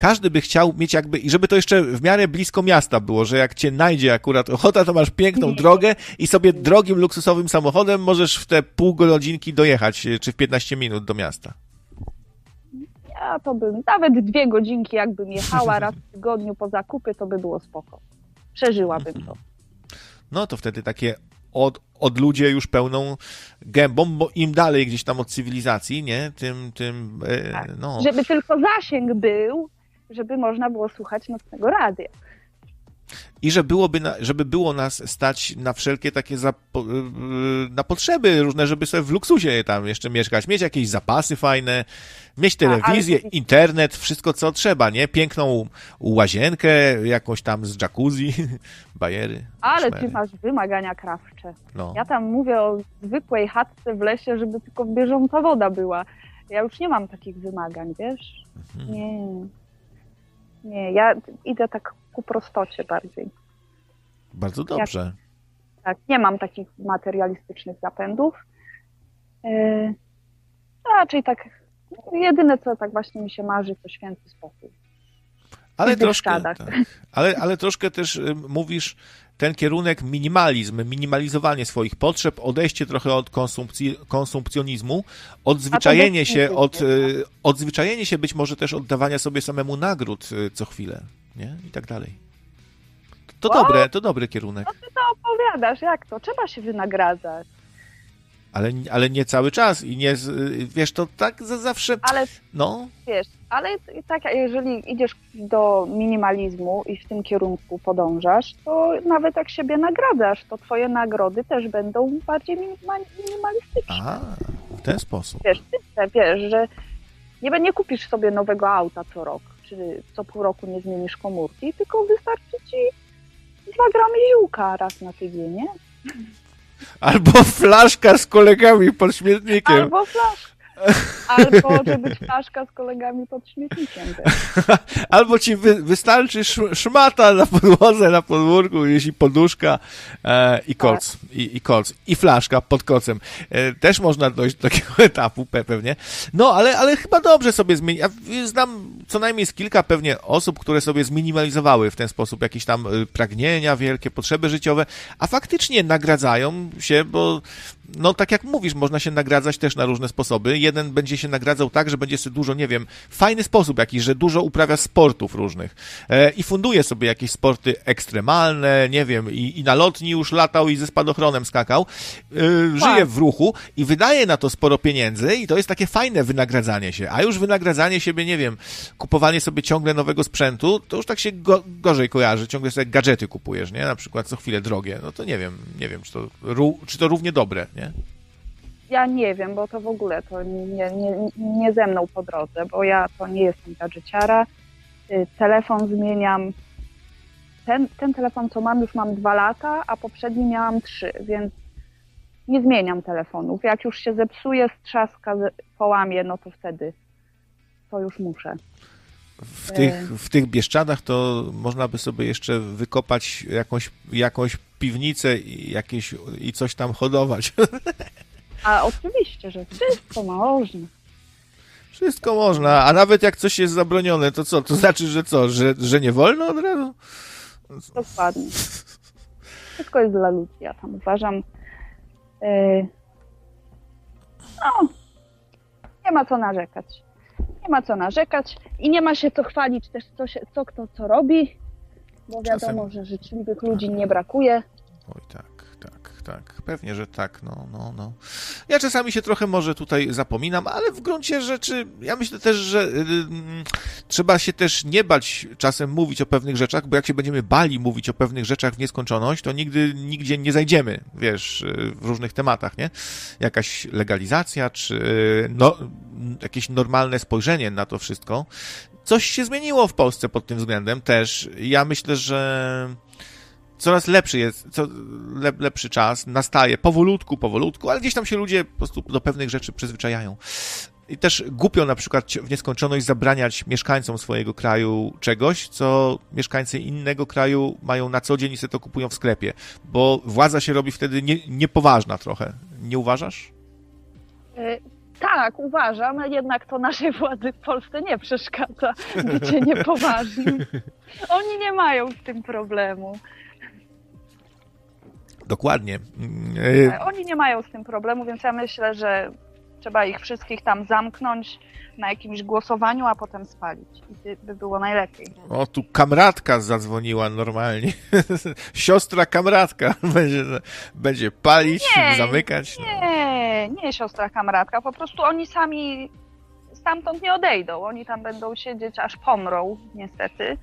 każdy by chciał mieć jakby, i żeby to jeszcze w miarę blisko miasta było, że jak cię najdzie akurat ochota, to masz piękną drogę i sobie drogim, luksusowym samochodem możesz w te pół godzinki dojechać, czy w 15 minut do miasta. Ja to bym, nawet 2 godzinki jakbym jechała raz w tygodniu po zakupy, to by było spoko. Przeżyłabym to. No to wtedy takie od ludzie już pełną gębą, bo im dalej gdzieś tam od cywilizacji, nie, tym Tak. no. Żeby tylko zasięg był, żeby można było słuchać nocnego radia. I żeby było nas stać na wszelkie takie na potrzeby różne, żeby sobie w luksusie tam jeszcze mieszkać, mieć jakieś zapasy fajne, mieć telewizję, internet, wszystko co trzeba, nie? Piękną łazienkę, jakąś tam z jacuzzi, bajery. Ale szmery. ty masz wymagania krawcze. No. Ja tam mówię o zwykłej chatce w lesie, żeby tylko bieżąca woda była. Ja już nie mam takich wymagań, wiesz? Nie, ja idę tak ku prostocie bardziej. Bardzo dobrze. Tak, nie mam takich materialistycznych zapędów. Raczej tak, jedyne co tak właśnie mi się marzy, to święty spokój. Ale troszkę, tak. ale troszkę też mówisz ten kierunek minimalizowanie swoich potrzeb, odejście trochę od konsumpcjonizmu, odzwyczajenie się być może też oddawania sobie samemu nagród co chwilę, nie? I tak dalej. To dobry kierunek. No ty to opowiadasz, jak to? Trzeba się wynagradzać. Ale nie cały czas i nie, wiesz, to tak zawsze, ale, no. Wiesz, ale tak, jeżeli idziesz do minimalizmu i w tym kierunku podążasz, to nawet jak siebie nagradzasz, to twoje nagrody też będą bardziej minimalistyczne. A, w ten sposób. Wiesz, że nie kupisz sobie nowego auta co rok, czy co pół roku nie zmienisz komórki, tylko wystarczy ci 2 gramy ziółka raz na tydzień, nie? Albo flaszka z kolegami pod śmietnikiem. Albo flaszka. Albo żeby być flaszka z kolegami pod śmietnikiem. Albo ci wystarczy szmata na podłodze, na podwórku, jeśli poduszka i koc. Tak. I koc. I flaszka pod kocem. Też można dojść do takiego etapu pewnie. No, ale chyba dobrze sobie zmienić. Ja znam co najmniej z kilka pewnie osób, które sobie zminimalizowały w ten sposób jakieś tam pragnienia, wielkie potrzeby życiowe, a faktycznie nagradzają się, bo no tak jak mówisz, można się nagradzać też na różne sposoby. Jeden będzie się nagradzał tak, że będzie sobie dużo, nie wiem, fajny sposób jakiś, że dużo uprawia sportów różnych i funduje sobie jakieś sporty ekstremalne, nie wiem, i na lotni już latał i ze spadochronem skakał, żyje w ruchu i wydaje na to sporo pieniędzy i to jest takie fajne wynagradzanie się. A już wynagradzanie siebie, nie wiem, kupowanie sobie ciągle nowego sprzętu, to już tak się gorzej kojarzy. Ciągle sobie gadżety kupujesz, nie? Na przykład co chwilę drogie. No to nie wiem, czy to równie dobre, nie? Ja nie wiem, bo to w ogóle to nie ze mną po drodze, bo ja to nie jestem gadżeciara. Telefon zmieniam. Ten telefon, co mam, już mam 2 lata, a poprzedni miałam 3, więc nie zmieniam telefonów. Jak już się zepsuje, strzaska, połamie, no to wtedy to już muszę. W tych Bieszczadach to można by sobie jeszcze wykopać jakąś piwnicę i coś tam hodować. A oczywiście, że wszystko można. Wszystko można, a nawet jak coś jest zabronione, to co? To znaczy, że co? Że nie wolno od razu? Dokładnie. Wszystko jest dla ludzi, ja tam uważam. No, nie ma co narzekać. Nie ma co narzekać i nie ma się co chwalić też, co kto co robi, bo wiadomo, że życzliwych ludzi nie brakuje. Oj tak, pewnie, że tak, no. Ja czasami się trochę może tutaj zapominam, ale w gruncie rzeczy ja myślę też, że trzeba się też nie bać czasem mówić o pewnych rzeczach, bo jak się będziemy bali mówić o pewnych rzeczach w nieskończoność, to nigdzie nie zajdziemy, wiesz, w różnych tematach, nie? Jakaś legalizacja, czy jakieś normalne spojrzenie na to wszystko. Coś się zmieniło w Polsce pod tym względem też. Ja myślę, że coraz lepszy jest, lepszy czas nastaje, powolutku, ale gdzieś tam się ludzie po prostu do pewnych rzeczy przyzwyczajają. I też głupio na przykład w nieskończoność zabraniać mieszkańcom swojego kraju czegoś, co mieszkańcy innego kraju mają na co dzień i sobie to kupują w sklepie, bo władza się robi wtedy niepoważna trochę. Nie uważasz? Tak, uważam, jednak to naszej władzy w Polsce nie przeszkadza bycie niepoważnym. Oni nie mają z tym problemu. Dokładnie. Oni nie mają z tym problemu, więc ja myślę, że trzeba ich wszystkich tam zamknąć na jakimś głosowaniu, a potem spalić. I by było najlepiej. O, tu kamratka zadzwoniła normalnie. Siostra kamratka będzie palić, zamykać. Nie siostra kamratka. Po prostu oni sami stamtąd nie odejdą. Oni tam będą siedzieć, aż pomrą, niestety.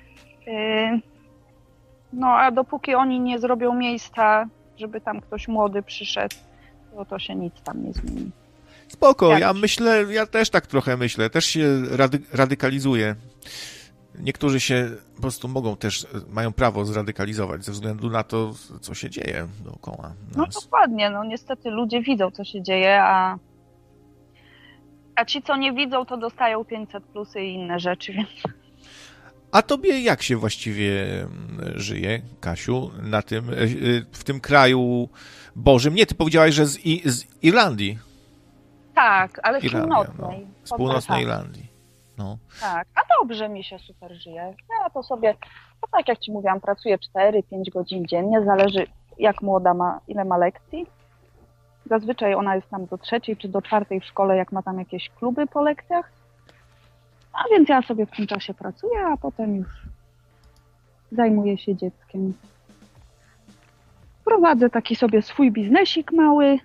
No, a dopóki oni nie zrobią miejsca, żeby tam ktoś młody przyszedł, to się nic tam nie zmieni. Spoko, ja też tak trochę myślę, też się radykalizuję. Niektórzy się po prostu mają prawo zradykalizować ze względu na to, co się dzieje dookoła nas. No dokładnie, no niestety ludzie widzą, co się dzieje, a ci, co nie widzą, to dostają 500+ i inne rzeczy, więc... A tobie jak się właściwie żyje, Kasiu, w tym kraju Bożym? Nie, ty powiedziałaś, że z Irlandii. Tak, ale z Irlandia, północnej. Z północnej Irlandii. No. Tak, a dobrze mi się super żyje. Ja to sobie, tak jak ci mówiłam, pracuję 4-5 godzin dziennie, zależy jak młoda ma, ile ma lekcji. Zazwyczaj ona jest tam do 3 czy do 4 w szkole, jak ma tam jakieś kluby po lekcjach. A więc ja sobie w tym czasie pracuję, a potem już zajmuję się dzieckiem. Prowadzę taki sobie swój biznesik mały.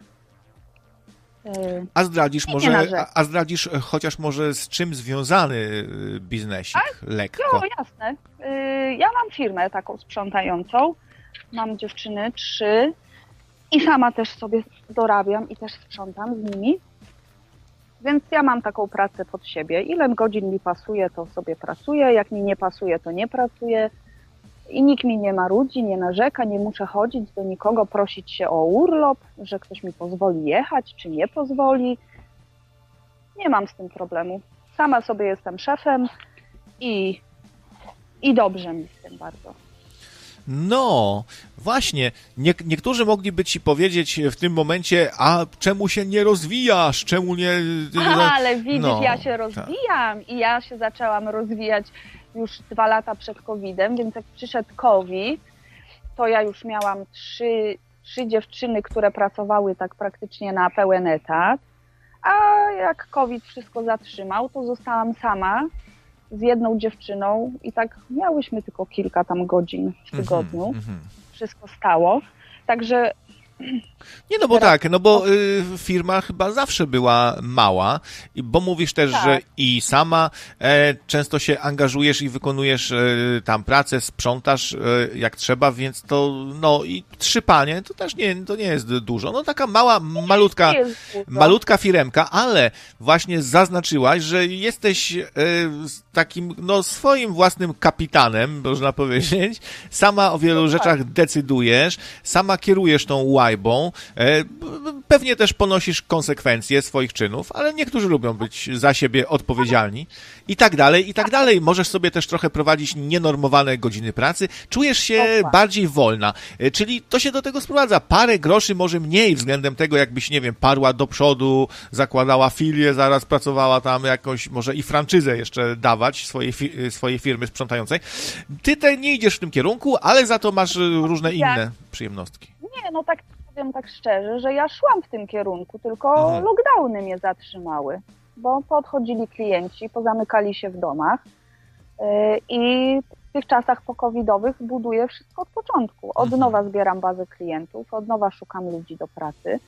A zdradzisz chociaż może z czym związany biznesik? Lekko. Jo, jasne. Ja mam firmę taką sprzątającą. Mam dziewczyny 3 i sama też sobie dorabiam i też sprzątam z nimi. Więc ja mam taką pracę pod siebie. Ile godzin mi pasuje, to sobie pracuję. Jak mi nie pasuje, to nie pracuję. I nikt mi nie marudzi, nie narzeka, nie muszę chodzić do nikogo, prosić się o urlop, że ktoś mi pozwoli jechać, czy nie pozwoli. Nie mam z tym problemu. Sama sobie jestem szefem i dobrze mi z tym bardzo. No, właśnie. Niektórzy mogliby ci powiedzieć w tym momencie, a czemu się nie rozwijasz? Czemu nie... Ale widzisz, ja się rozwijam i ja się zaczęłam rozwijać już 2 lata przed COVID-em, więc jak przyszedł COVID, to ja już miałam 3 dziewczyny, które pracowały tak praktycznie na pełen etat, a jak COVID wszystko zatrzymał, to zostałam sama z jedną dziewczyną i tak miałyśmy tylko kilka tam godzin w tygodniu. Wszystko stało. Także... Nie, no bo tak, no bo firma chyba zawsze była mała, bo mówisz też, że i sama często się angażujesz i wykonujesz tam pracę, sprzątasz jak trzeba, więc to, no i 3 panie, to też nie jest dużo. No taka malutka firemka, ale właśnie zaznaczyłaś, że jesteś takim, no swoim własnym kapitanem, można powiedzieć. Sama o wielu rzeczach decydujesz, sama kierujesz tą łajbą, pewnie też ponosisz konsekwencje swoich czynów, ale niektórzy lubią być za siebie odpowiedzialni i tak dalej, i tak dalej. Możesz sobie też trochę prowadzić nienormowane godziny pracy, czujesz się bardziej wolna, czyli to się do tego sprowadza. Parę groszy może mniej względem tego, jakbyś, nie wiem, parła do przodu, zakładała filię, zaraz pracowała tam jakoś, może i franczyzę jeszcze dawać swojej firmy sprzątającej. Ty nie idziesz w tym kierunku, ale za to masz różne inne przyjemnostki. Nie, no tak powiem tak szczerze, że ja szłam w tym kierunku, tylko lockdowny mnie zatrzymały, bo podchodzili klienci, pozamykali się w domach i w tych czasach pokowidowych buduję wszystko od początku. Od nowa zbieram bazę klientów, od nowa szukam ludzi do pracy,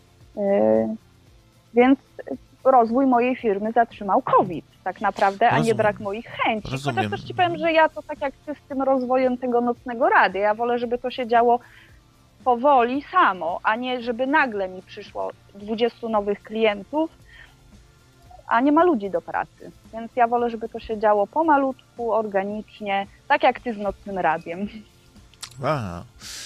więc rozwój mojej firmy zatrzymał COVID tak naprawdę, a nie brak moich chęci. Chociaż też ci powiem, że ja to tak jak ty z tym rozwojem tego nocnego radia, ja wolę, żeby to się działo powoli samo, a nie żeby nagle mi przyszło 20 nowych klientów, a nie ma ludzi do pracy. Więc ja wolę, żeby to się działo pomalutku, organicznie, tak jak ty z nocnym radiem. Aha.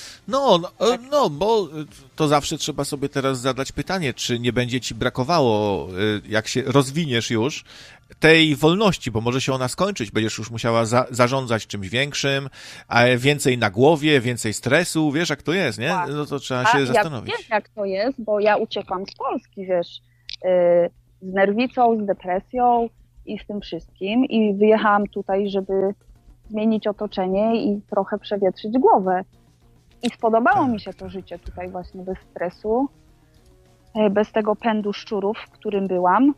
Bo to zawsze trzeba sobie teraz zadać pytanie, czy nie będzie ci brakowało, jak się rozwiniesz już, tej wolności, bo może się ona skończyć, będziesz już musiała zarządzać czymś większym, a więcej na głowie, więcej stresu, wiesz jak to jest, nie? No to trzeba się zastanowić. Ja wiem jak to jest, bo ja uciekłam z Polski, wiesz, z nerwicą, z depresją i z tym wszystkim. I wyjechałam tutaj, żeby zmienić otoczenie i trochę przewietrzyć głowę. I spodobało mi się to życie tutaj właśnie bez stresu, bez tego pędu szczurów, w którym byłam.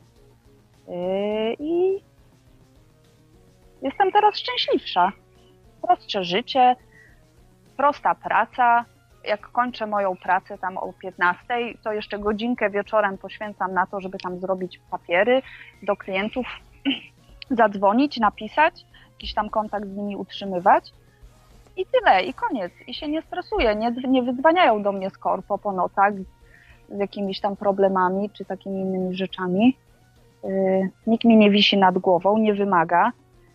I jestem teraz szczęśliwsza. Prostsze życie, prosta praca. Jak kończę moją pracę tam o 15:00, to jeszcze godzinkę wieczorem poświęcam na to, żeby tam zrobić papiery, do klientów zadzwonić, napisać, jakiś tam kontakt z nimi utrzymywać. I tyle, i koniec. I się nie stresuję, nie wydzwaniają do mnie z korpo po nocach z jakimiś tam problemami czy takimi innymi rzeczami. Nikt mi nie wisi nad głową, nie wymaga.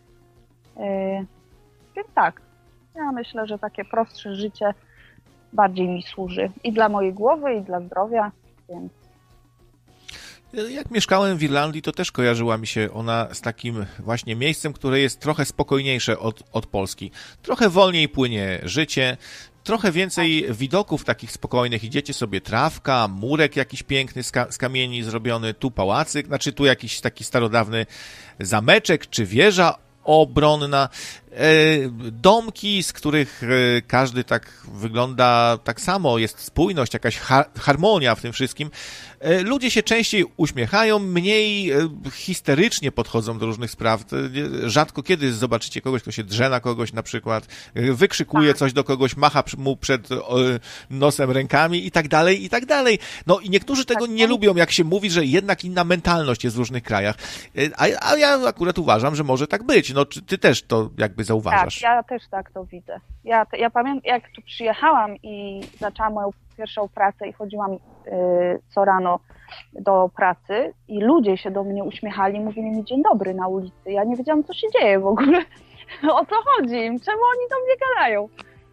Więc tak, ja myślę, że takie prostsze życie bardziej mi służy i dla mojej głowy, i dla zdrowia, więc... Jak mieszkałem w Irlandii, to też kojarzyła mi się ona z takim właśnie miejscem, które jest trochę spokojniejsze od Polski. Trochę wolniej płynie życie, trochę więcej widoków takich spokojnych. Idziecie sobie, trawka, murek jakiś piękny z kamieni zrobiony, tu pałacyk, znaczy tu jakiś taki starodawny zameczek czy wieża obronna, domki, z których każdy tak wygląda tak samo, jest spójność, jakaś harmonia w tym wszystkim. Ludzie się częściej uśmiechają, mniej histerycznie podchodzą do różnych spraw. Rzadko kiedy zobaczycie kogoś, kto się drze na kogoś na przykład, wykrzykuje coś do kogoś, macha mu przed nosem rękami i tak dalej, i tak dalej. No i niektórzy tego nie lubią, jak się mówi, że jednak inna mentalność jest w różnych krajach. A ja akurat uważam, że może tak być. No, czy ty też to jakby zauważasz? Tak, ja też tak to widzę. Ja pamiętam, jak tu przyjechałam i zaczęłam moją pierwszą pracę i chodziłam co rano do pracy i ludzie się do mnie uśmiechali, mówili mi dzień dobry na ulicy. Ja nie wiedziałam, co się dzieje w ogóle, o co chodzi, czemu oni do mnie gadają.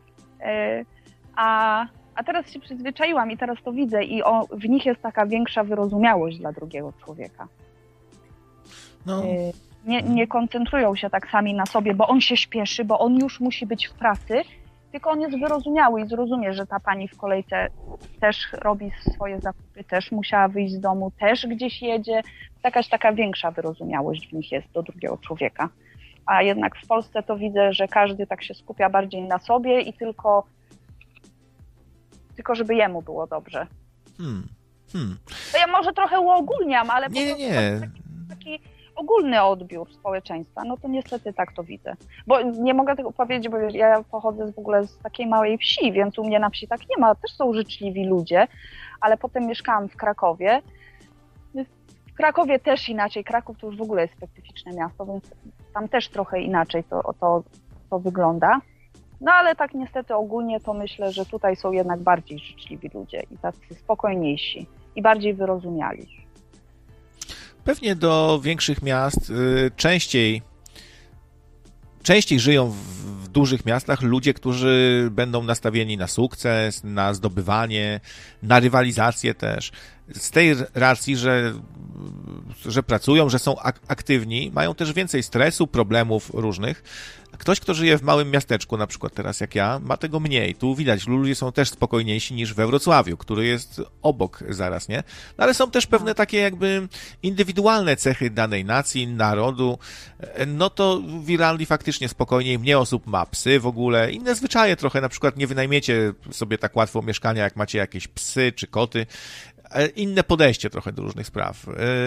A teraz się przyzwyczaiłam i teraz to widzę i w nich jest taka większa wyrozumiałość dla drugiego człowieka. No. Nie koncentrują się tak sami na sobie, bo on się śpieszy, bo on już musi być w pracy, tylko on jest wyrozumiały i zrozumie, że ta pani w kolejce też robi swoje zakupy, też musiała wyjść z domu, też gdzieś jedzie. Jakaś taka większa wyrozumiałość w nich jest do drugiego człowieka. A jednak w Polsce to widzę, że każdy tak się skupia bardziej na sobie i tylko żeby jemu było dobrze. To ja może trochę uogólniam, ale nie. Taki ogólny odbiór społeczeństwa, no to niestety tak to widzę. Bo nie mogę tego powiedzieć, bo ja pochodzę w ogóle z takiej małej wsi, więc u mnie na wsi tak nie ma. Też są życzliwi ludzie, ale potem mieszkałam w Krakowie. W Krakowie też inaczej. Kraków to już w ogóle jest specyficzne miasto, więc tam też trochę inaczej to wygląda. No ale tak niestety ogólnie to myślę, że tutaj są jednak bardziej życzliwi ludzie i tacy spokojniejsi i bardziej wyrozumiali. Pewnie do większych miast częściej żyją w dużych miastach ludzie, którzy będą nastawieni na sukces, na zdobywanie, na rywalizację też. Z tej racji, że pracują, że są aktywni, mają też więcej stresu, problemów różnych. Ktoś, kto żyje w małym miasteczku, na przykład teraz jak ja, ma tego mniej. Tu widać, ludzie są też spokojniejsi niż we Wrocławiu, który jest obok zaraz, nie? No, ale są też pewne takie jakby indywidualne cechy danej nacji, narodu. No to w Irlandii faktycznie spokojniej, mniej osób ma psy w ogóle. Inne zwyczaje trochę, na przykład nie wynajmiecie sobie tak łatwo mieszkania, jak macie jakieś psy czy koty. Inne podejście trochę do różnych spraw.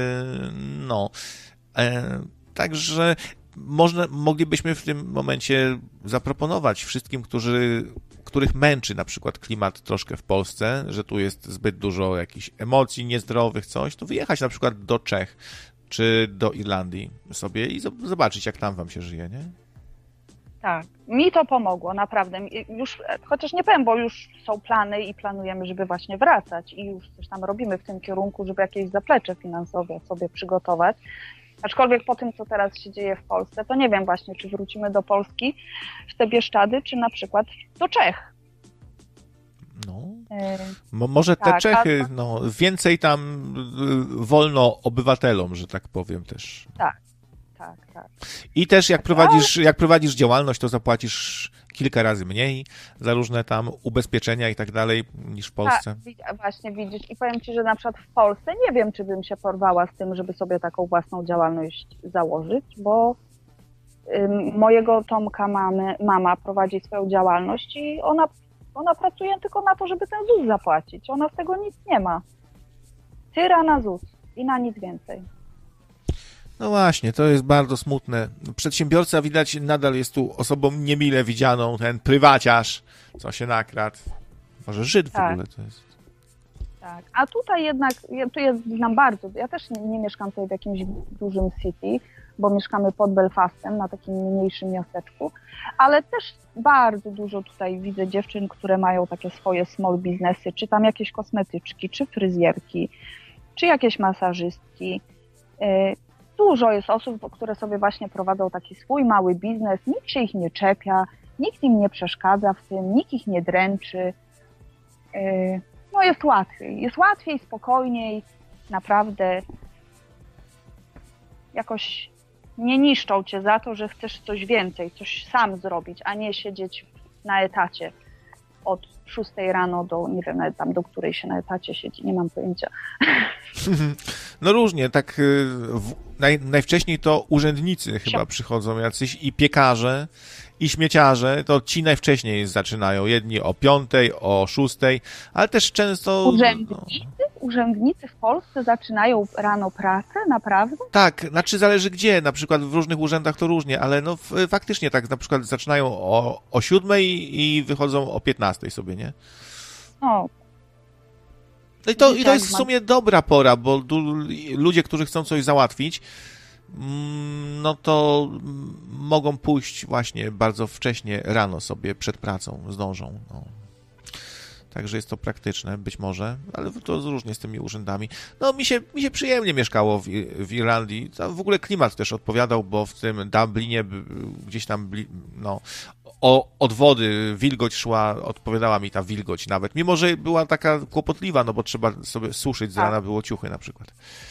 Także moglibyśmy w tym momencie zaproponować wszystkim, których męczy na przykład klimat troszkę w Polsce, że tu jest zbyt dużo jakichś emocji niezdrowych, coś, to wyjechać na przykład do Czech czy do Irlandii sobie i zobaczyć, jak tam wam się żyje, nie? Tak, mi to pomogło, naprawdę. Już, chociaż nie powiem, bo już są plany i planujemy, żeby właśnie wracać i już coś tam robimy w tym kierunku, żeby jakieś zaplecze finansowe sobie przygotować. Aczkolwiek po tym, co teraz się dzieje w Polsce, to nie wiem właśnie, czy wrócimy do Polski w te Bieszczady, czy na przykład do Czech. No, może te tak, Czechy, więcej tam wolno obywatelom, że tak powiem też. Tak. tak. I też jak prowadzisz działalność, to zapłacisz kilka razy mniej za różne tam ubezpieczenia i tak dalej niż w Polsce. Tak, właśnie widzisz. I powiem Ci, że na przykład w Polsce nie wiem, czy bym się porwała z tym, żeby sobie taką własną działalność założyć, bo mojego Tomka mama prowadzi swoją działalność i ona pracuje tylko na to, żeby ten ZUS zapłacić. Ona z tego nic nie ma. Tyra na ZUS i na nic więcej. No właśnie, to jest bardzo smutne. Przedsiębiorca widać nadal jest tu osobą niemile widzianą, ten prywaciarz, co się nakradł. Może Żyd w ogóle to jest. Tak, a tutaj jednak, znam bardzo, ja też nie mieszkam tutaj w jakimś dużym city, bo mieszkamy pod Belfastem, na takim mniejszym miasteczku, ale też bardzo dużo tutaj widzę dziewczyn, które mają takie swoje small biznesy, czy tam jakieś kosmetyczki, czy fryzjerki, czy jakieś masażystki. Dużo jest osób, które sobie właśnie prowadzą taki swój mały biznes, nikt się ich nie czepia, nikt im nie przeszkadza w tym, nikt ich nie dręczy. No jest łatwiej, spokojniej, naprawdę jakoś nie niszczą cię za to, że chcesz coś więcej, coś sam zrobić, a nie siedzieć na etacie od 6 rano do, nie wiem, nawet tam do której się na etacie siedzi, nie mam pojęcia. No różnie, tak najwcześniej to urzędnicy chyba przychodzą jacyś i piekarze, i śmieciarze, to ci najwcześniej zaczynają. Jedni o 5, o 6, ale też często... Urzędnicy w Polsce zaczynają rano pracę, naprawdę? Tak, znaczy zależy gdzie, na przykład w różnych urzędach to różnie, ale no faktycznie tak, na przykład zaczynają o 7 i wychodzą o 15 sobie, nie? No. No i to jest w sumie dobra pora, bo ludzie, którzy chcą coś załatwić, no to mogą pójść właśnie bardzo wcześnie rano sobie przed pracą, zdążą. No. Także jest to praktyczne, być może, ale to różnie z tymi urzędami. No mi się przyjemnie mieszkało w Irlandii. W ogóle klimat też odpowiadał, bo w tym Dublinie gdzieś tam, no, od wody wilgoć szła, odpowiadała mi ta wilgoć nawet, mimo że była taka kłopotliwa, no bo trzeba sobie suszyć, z rana było ciuchy na przykład.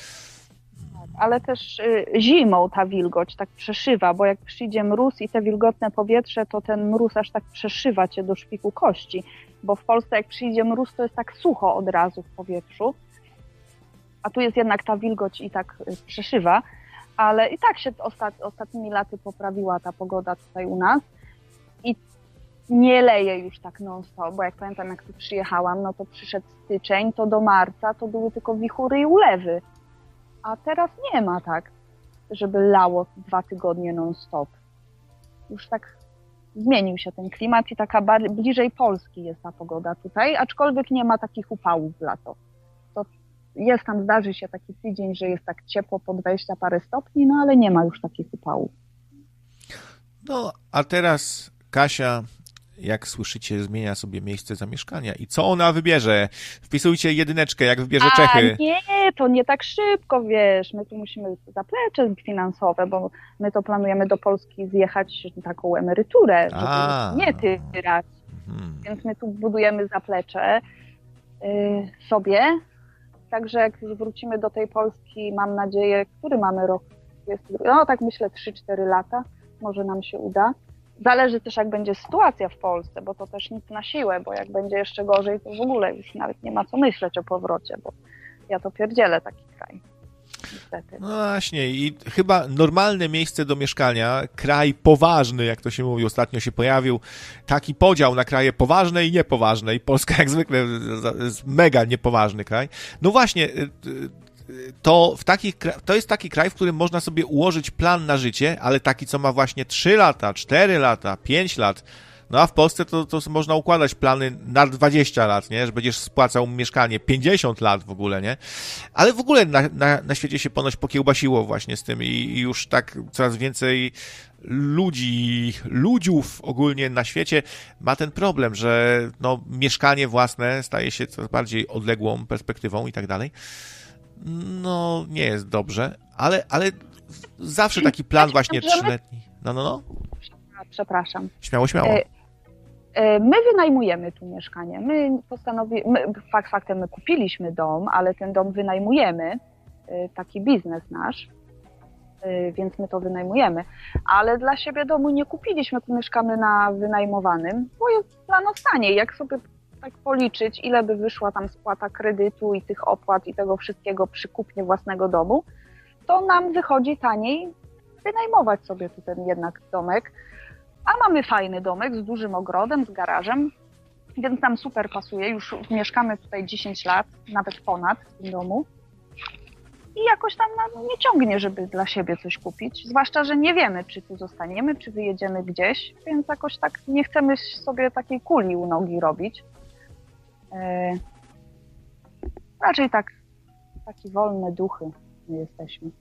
Ale też zimą ta wilgoć tak przeszywa, bo jak przyjdzie mróz i te wilgotne powietrze, to ten mróz aż tak przeszywa cię do szpiku kości, bo w Polsce jak przyjdzie mróz, to jest tak sucho od razu w powietrzu, a tu jest jednak ta wilgoć i tak przeszywa, ale i tak się ostatnimi laty poprawiła ta pogoda tutaj u nas i nie leje już tak non-stop, bo jak pamiętam, jak tu przyjechałam, no to przyszedł styczeń, to do marca to były tylko wichury i ulewy. A teraz nie ma tak, żeby lało 2 tygodnie non-stop. Już tak zmienił się ten klimat i taka bliżej Polski jest ta pogoda tutaj, aczkolwiek nie ma takich upałów w lato. To jest tam, zdarzy się taki tydzień, że jest tak ciepło po 20 parę stopni, no ale nie ma już takich upałów. No, a teraz Kasia, jak słyszycie, zmienia sobie miejsce zamieszkania. I co ona wybierze? Wpisujcie 1, jak wybierze Czechy. Nie, to nie tak szybko, wiesz. My tu musimy zaplecze finansowe, bo my to planujemy do Polski zjechać taką emeryturę, żeby nie tyrać. Więc my tu budujemy zaplecze sobie. Także jak już wrócimy do tej Polski, mam nadzieję, który mamy rok? No tak myślę 3-4 lata. Może nam się uda. Zależy też, jak będzie sytuacja w Polsce, bo to też nic na siłę, bo jak będzie jeszcze gorzej, to w ogóle już nawet nie ma co myśleć o powrocie, bo ja to pierdzielę taki kraj. Niestety. No właśnie i chyba normalne miejsce do mieszkania, kraj poważny, jak to się mówi, ostatnio się pojawił taki podział na kraje poważne i niepoważne i Polska jak zwykle jest mega niepoważny kraj. No właśnie, to jest taki kraj, w którym można sobie ułożyć plan na życie, ale taki, co ma właśnie 3 lata, 4 lata, 5 lat. No a w Polsce to można układać plany na 20 lat, nie? Że będziesz spłacał mieszkanie 50 lat w ogóle, nie? Ale w ogóle na świecie się ponoć pokiełbasiło właśnie z tym i już tak coraz więcej ludziów ogólnie na świecie ma ten problem, że no, mieszkanie własne staje się coraz bardziej odległą perspektywą i tak dalej. No, nie jest dobrze, ale zawsze taki plan właśnie 3-letni. No. Przepraszam. Śmiało. My wynajmujemy tu mieszkanie. Faktem my kupiliśmy dom, ale ten dom wynajmujemy, taki biznes nasz. więc my to wynajmujemy. Ale dla siebie domu nie kupiliśmy, mieszkamy na wynajmowanym, bo jest dla nas taniej. Jak sobie tak policzyć, ile by wyszła tam spłata kredytu i tych opłat i tego wszystkiego przy kupnie własnego domu, to nam wychodzi taniej wynajmować sobie tu ten jednak domek. A mamy fajny domek z dużym ogrodem, z garażem, więc nam super pasuje. Już mieszkamy tutaj 10 lat, nawet ponad w tym domu. I jakoś tam nam nie ciągnie, żeby dla siebie coś kupić. Zwłaszcza, że nie wiemy, czy tu zostaniemy, czy wyjedziemy gdzieś, więc jakoś tak nie chcemy sobie takiej kuli u nogi robić. Raczej tak, takie wolne duchy my jesteśmy.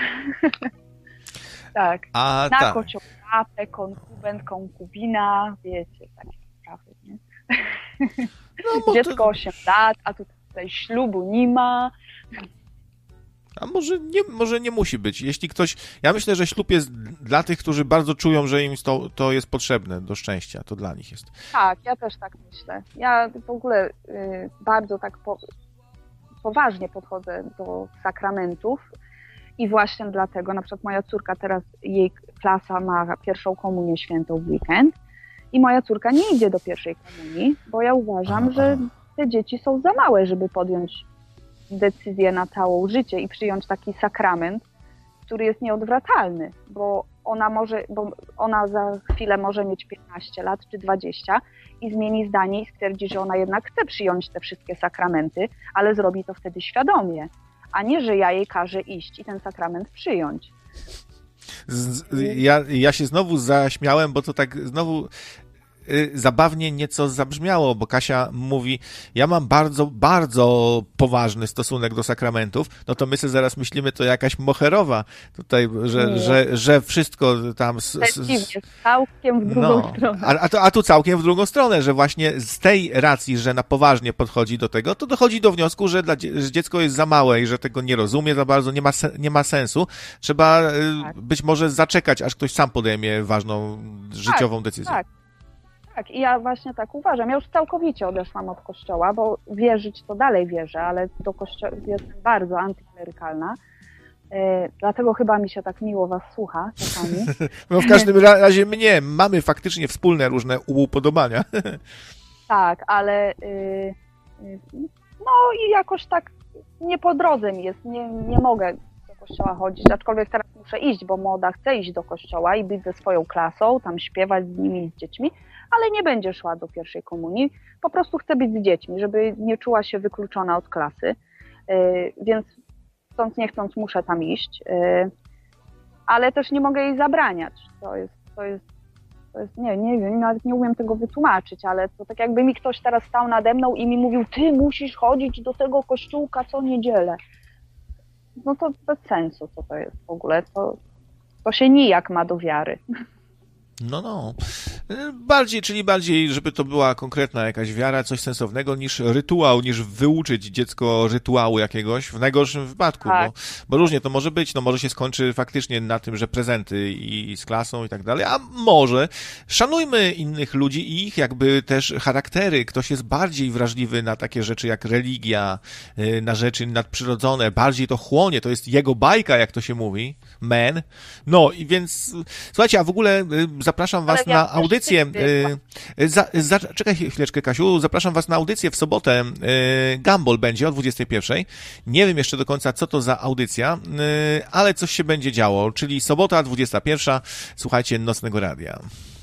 Tak. Na kociołapę, konkubent, konkubina, wiecie, takie sprawy, nie? No, dziecko 8 lat, a tutaj ślubu nie ma. A może nie musi być. Jeśli ktoś... Ja myślę, że ślub jest dla tych, którzy bardzo czują, że im to jest potrzebne do szczęścia. To dla nich jest. Tak, ja też tak myślę. Ja w ogóle bardzo tak poważnie podchodzę do sakramentów i właśnie dlatego, na przykład moja córka teraz, jej klasa ma pierwszą komunię świętą w weekend i moja córka nie idzie do pierwszej komunii, bo ja uważam, że te dzieci są za małe, żeby podjąć decyzję na całe życie i przyjąć taki sakrament, który jest nieodwracalny, bo ona za chwilę może mieć 15 lat czy 20 i zmieni zdanie i stwierdzi, że ona jednak chce przyjąć te wszystkie sakramenty, ale zrobi to wtedy świadomie, a nie, że ja jej każę iść i ten sakrament przyjąć. Ja się znowu zaśmiałem, bo to tak znowu zabawnie nieco zabrzmiało, bo Kasia mówi, ja mam bardzo, bardzo poważny stosunek do sakramentów, no to my sobie zaraz myślimy, to jakaś moherowa tutaj, że wszystko tam... całkiem w drugą stronę. A tu całkiem w drugą stronę, że właśnie z tej racji, że na poważnie podchodzi do tego, to dochodzi do wniosku, że dziecko jest za małe i że tego nie rozumie za bardzo, nie ma sensu. Trzeba być może zaczekać, aż ktoś sam podejmie ważną życiową decyzję. Tak, i ja właśnie tak uważam. Ja już całkowicie odeszłam od kościoła, bo wierzyć to dalej wierzę, ale do kościoła jestem bardzo antyklerykalna. Dlatego chyba mi się tak miło was słucha czasami. No w każdym razie mamy faktycznie wspólne różne upodobania. Tak, ale no i jakoś tak nie po drodze mi jest, nie mogę do kościoła chodzić, aczkolwiek teraz muszę iść, bo młoda chce iść do kościoła i być ze swoją klasą, tam śpiewać z nimi, z dziećmi, ale nie będzie szła do pierwszej komunii, po prostu chce być z dziećmi, żeby nie czuła się wykluczona od klasy, więc chcąc nie chcąc muszę tam iść, ale też nie mogę jej zabraniać, to jest nie wiem, nawet nie umiem tego wytłumaczyć, ale to tak jakby mi ktoś teraz stał nade mną i mi mówił, ty musisz chodzić do tego kościółka co niedzielę. No to bez sensu, co to jest w ogóle, to się nijak ma do wiary. No. Bardziej, żeby to była konkretna jakaś wiara, coś sensownego niż rytuał, niż wyuczyć dziecko rytuału jakiegoś, w najgorszym wypadku, tak. Bo różnie to może być, no może się skończy faktycznie na tym, że prezenty i z klasą i tak dalej, a może szanujmy innych ludzi i ich jakby też charaktery, ktoś jest bardziej wrażliwy na takie rzeczy jak religia, na rzeczy nadprzyrodzone, bardziej to chłonie, to jest jego bajka, jak to się mówi, no i więc, słuchajcie, a w ogóle zapraszam was na audycję. Czekaj chwileczkę, Kasiu. Zapraszam was na audycję w sobotę. Gumball będzie o 21:00. Nie wiem jeszcze do końca, co to za audycja, ale coś się będzie działo. Czyli sobota, 21:00. Słuchajcie Nocnego Radia.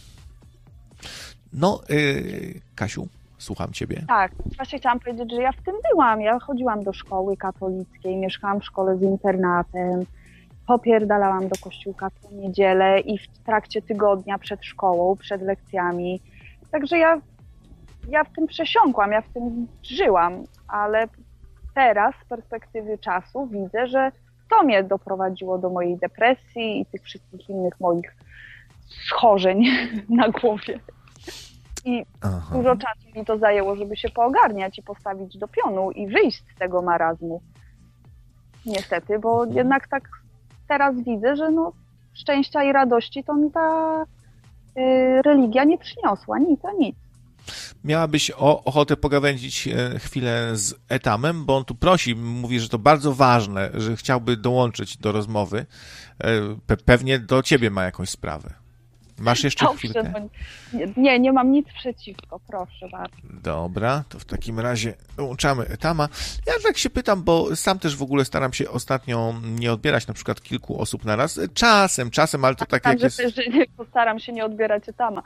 No, Kasiu, słucham ciebie. Tak, właśnie chciałam powiedzieć, że ja w tym byłam. Ja chodziłam do szkoły katolickiej, mieszkałam w szkole z internatem. Popierdalałam do kościółka co niedzielę i w trakcie tygodnia przed szkołą, przed lekcjami. Także ja w tym przesiąkłam, ja w tym żyłam, ale teraz z perspektywy czasu widzę, że to mnie doprowadziło do mojej depresji i tych wszystkich innych moich schorzeń na głowie. I dużo czasu mi to zajęło, żeby się poogarniać i postawić do pionu i wyjść z tego marazmu. Niestety, bo jednak tak teraz widzę, że no, szczęścia i radości to mi ta religia nie przyniosła, nic. miałabyś ochotę pogawędzić chwilę z Etamem, bo on tu prosi, mówi, że to bardzo ważne, że chciałby dołączyć do rozmowy. Pewnie do ciebie ma jakąś sprawę. Masz jeszcze chwilkę? Nie mam nic przeciwko, proszę bardzo. Dobra, to w takim razie dołączamy Etama. Ja tak się pytam, bo sam też w ogóle staram się ostatnio nie odbierać na przykład kilku osób na raz. Czasem, ale to tak jak jest... Że postaram się nie odbierać Etama.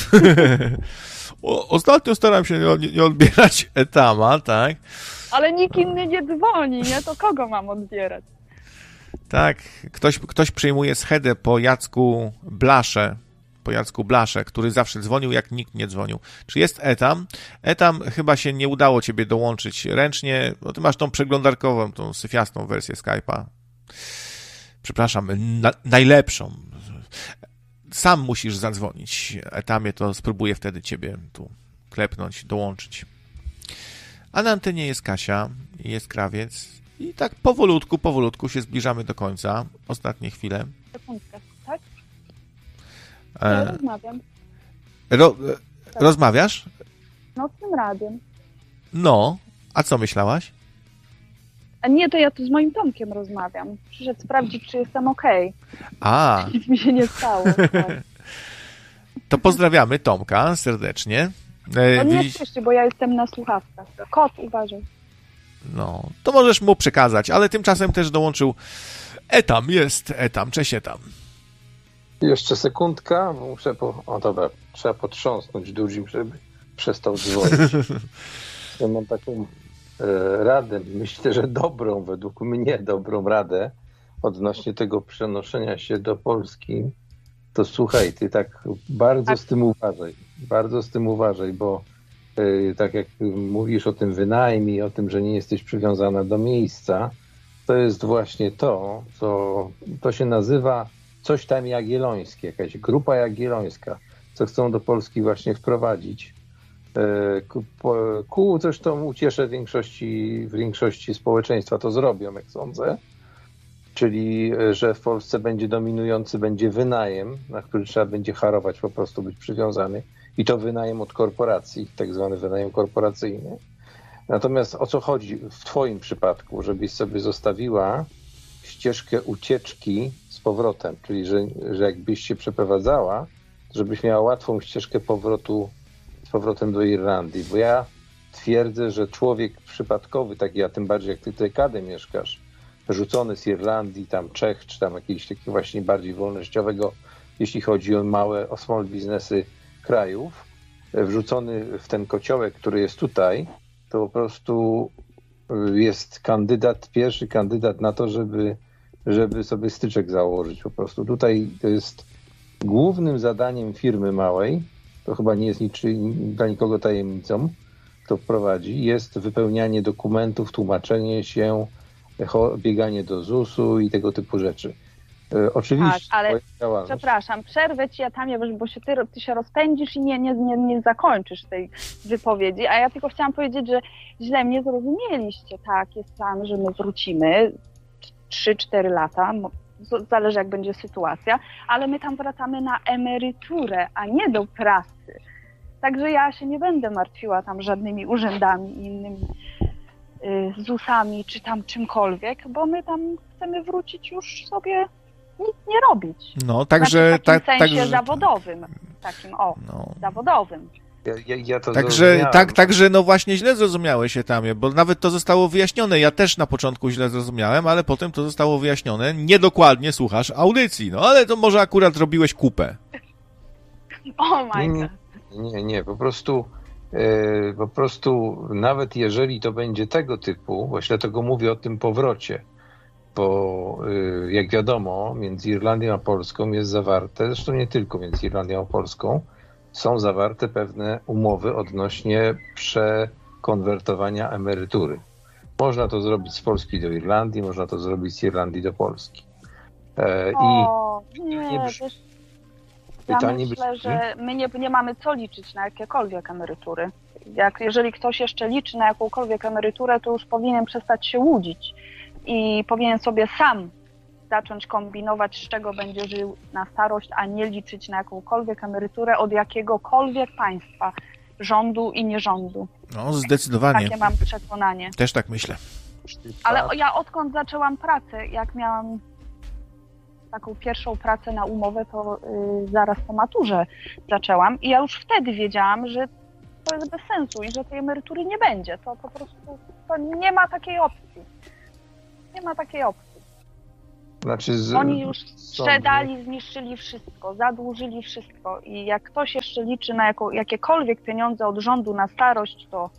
Ostatnio staram się nie odbierać Etama, tak? Ale nikt inny nie dzwoni, nie? To kogo mam odbierać? Tak, ktoś przyjmuje schedę po Jacku Blasze, który zawsze dzwonił, jak nikt nie dzwonił. Czy jest Etam? Etam, chyba się nie udało ciebie dołączyć ręcznie, bo ty masz tą przeglądarkową, tą syfiastą wersję Skype'a. Przepraszam, najlepszą. Sam musisz zadzwonić. Etamie, to spróbuję wtedy ciebie tu klepnąć, dołączyć. A na antenie jest Kasia, jest Krawiec i tak powolutku się zbliżamy do końca. Ostatnie chwile. Sekundkę, tak? Ja rozmawiam. Rozmawiasz? Nocnym radiem. No, a co myślałaś? A nie, to ja tu z moim Tomkiem rozmawiam. Przyszedł sprawdzić, czy jestem okej. A. Nic mi się nie stało. To pozdrawiamy Tomka serdecznie. No nie słyszy, bo ja jestem na słuchawkach. Kot, uważaj. No, to możesz mu przekazać, ale tymczasem też dołączył Etam. Jest Etam. Cześć Etam. Jeszcze sekundka, bo muszę dobra, trzeba potrząsnąć dużym, żeby przestał dzwonić. Ja mam taką radę, myślę, że dobrą, według mnie dobrą radę odnośnie tego przenoszenia się do Polski. To słuchaj, ty tak bardzo z tym uważaj, bo tak jak mówisz o tym wynajmie, o tym, że nie jesteś przywiązana do miejsca, to jest właśnie to się nazywa coś tam jagiellońskie, jakaś grupa jagiellońska, co chcą do Polski właśnie wprowadzić. Zresztą ucieszę w większości społeczeństwa to zrobią, jak sądzę. Czyli, że w Polsce dominujący będzie wynajem, na który trzeba będzie harować, po prostu być przywiązany. I to wynajem od korporacji, tak zwany wynajem korporacyjny. Natomiast o co chodzi w twoim przypadku? Żebyś sobie zostawiła ścieżkę ucieczki z powrotem. Czyli, że jakbyś się przeprowadzała, żebyś miała łatwą ścieżkę z powrotem do Irlandii. Bo ja twierdzę, że człowiek przypadkowy, taki ja, tym bardziej jak ty tutaj Kadę mieszkasz, wyrzucony z Irlandii, tam Czech, czy tam jakiegoś takiego właśnie bardziej wolnościowego, jeśli chodzi o small biznesy krajów, wrzucony w ten kociołek, który jest tutaj, to po prostu jest pierwszy kandydat na to, żeby sobie styczek założyć po prostu. Tutaj to jest głównym zadaniem firmy małej, to chyba nie jest dla nikogo tajemnicą, kto prowadzi, jest wypełnianie dokumentów, tłumaczenie się, bieganie do ZUS-u i tego typu rzeczy. Oczywiście. Tak, ale przepraszam, przerwę ci, bo ty się rozpędzisz i nie zakończysz tej wypowiedzi, a ja tylko chciałam powiedzieć, że źle mnie zrozumieliście. Tak, jest plan, że my wrócimy 3-4 lata, zależy jak będzie sytuacja, ale my tam wracamy na emeryturę, a nie do pracy. Także ja się nie będę martwiła tam żadnymi urzędami i innymi ZUS-ami czy tam czymkolwiek, bo my tam chcemy wrócić już sobie nic nie robić. No, także... W sensie zawodowym. Zawodowym. Ja to także no właśnie źle zrozumiałeś Etamie, bo nawet to zostało wyjaśnione. Ja też na początku źle zrozumiałem, ale potem to zostało wyjaśnione. Niedokładnie słuchasz audycji, no ale to może akurat zrobiłeś kupę. Oh my God. Nie, po prostu nawet jeżeli to będzie tego typu, właśnie dlatego mówię o tym powrocie, bo jak wiadomo, między Irlandią a Polską jest zawarte, zresztą nie tylko między Irlandią a Polską, są zawarte pewne umowy odnośnie przekonwertowania emerytury. Można to zrobić z Polski do Irlandii, można to zrobić z Irlandii do Polski. Ja myślę, że my nie mamy co liczyć na jakiekolwiek emerytury. Jeżeli ktoś jeszcze liczy na jakąkolwiek emeryturę, to już powinien przestać się łudzić i powinien sobie sam zacząć kombinować, z czego będzie żył na starość, a nie liczyć na jakąkolwiek emeryturę od jakiegokolwiek państwa. rządu i nierządu. No, zdecydowanie. Takie mam przekonanie. Też tak myślę. Ale ja odkąd zaczęłam pracę, jak miałam taką pierwszą pracę na umowę, to zaraz po maturze zaczęłam i ja już wtedy wiedziałam, że to jest bez sensu i że tej emerytury nie będzie. To po prostu to nie ma takiej opcji. Nie ma takiej opcji. Znaczy Oni już sprzedali, zniszczyli wszystko, zadłużyli wszystko i jak ktoś jeszcze liczy na jakiekolwiek pieniądze od rządu na starość, to...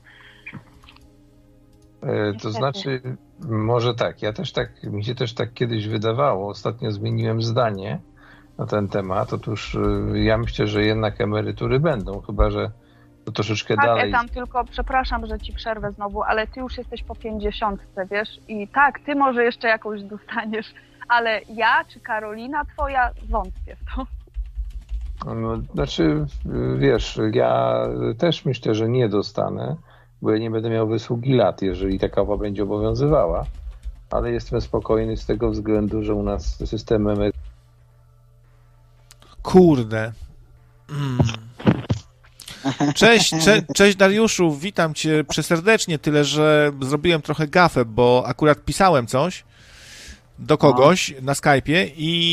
To znaczy, może tak, mi się też tak kiedyś wydawało, ostatnio zmieniłem zdanie na ten temat, otóż ja myślę, że jednak emerytury będą, chyba że to troszeczkę tak, dalej. Tam tylko, przepraszam, że ci przerwę znowu, ale ty już jesteś po 50, wiesz, i tak, ty może jeszcze jakąś dostaniesz, ale ja czy Karolina twoja wątpię w to. No, znaczy, wiesz, ja też myślę, że nie dostanę, bo ja nie będę miał wysługi lat, jeżeli takowa będzie obowiązywała, ale jestem spokojny z tego względu, że u nas system emerytalny... Kurde. Cześć Dariuszu, witam cię przeserdecznie, tyle że zrobiłem trochę gafę, bo akurat pisałem coś do kogoś na Skype'ie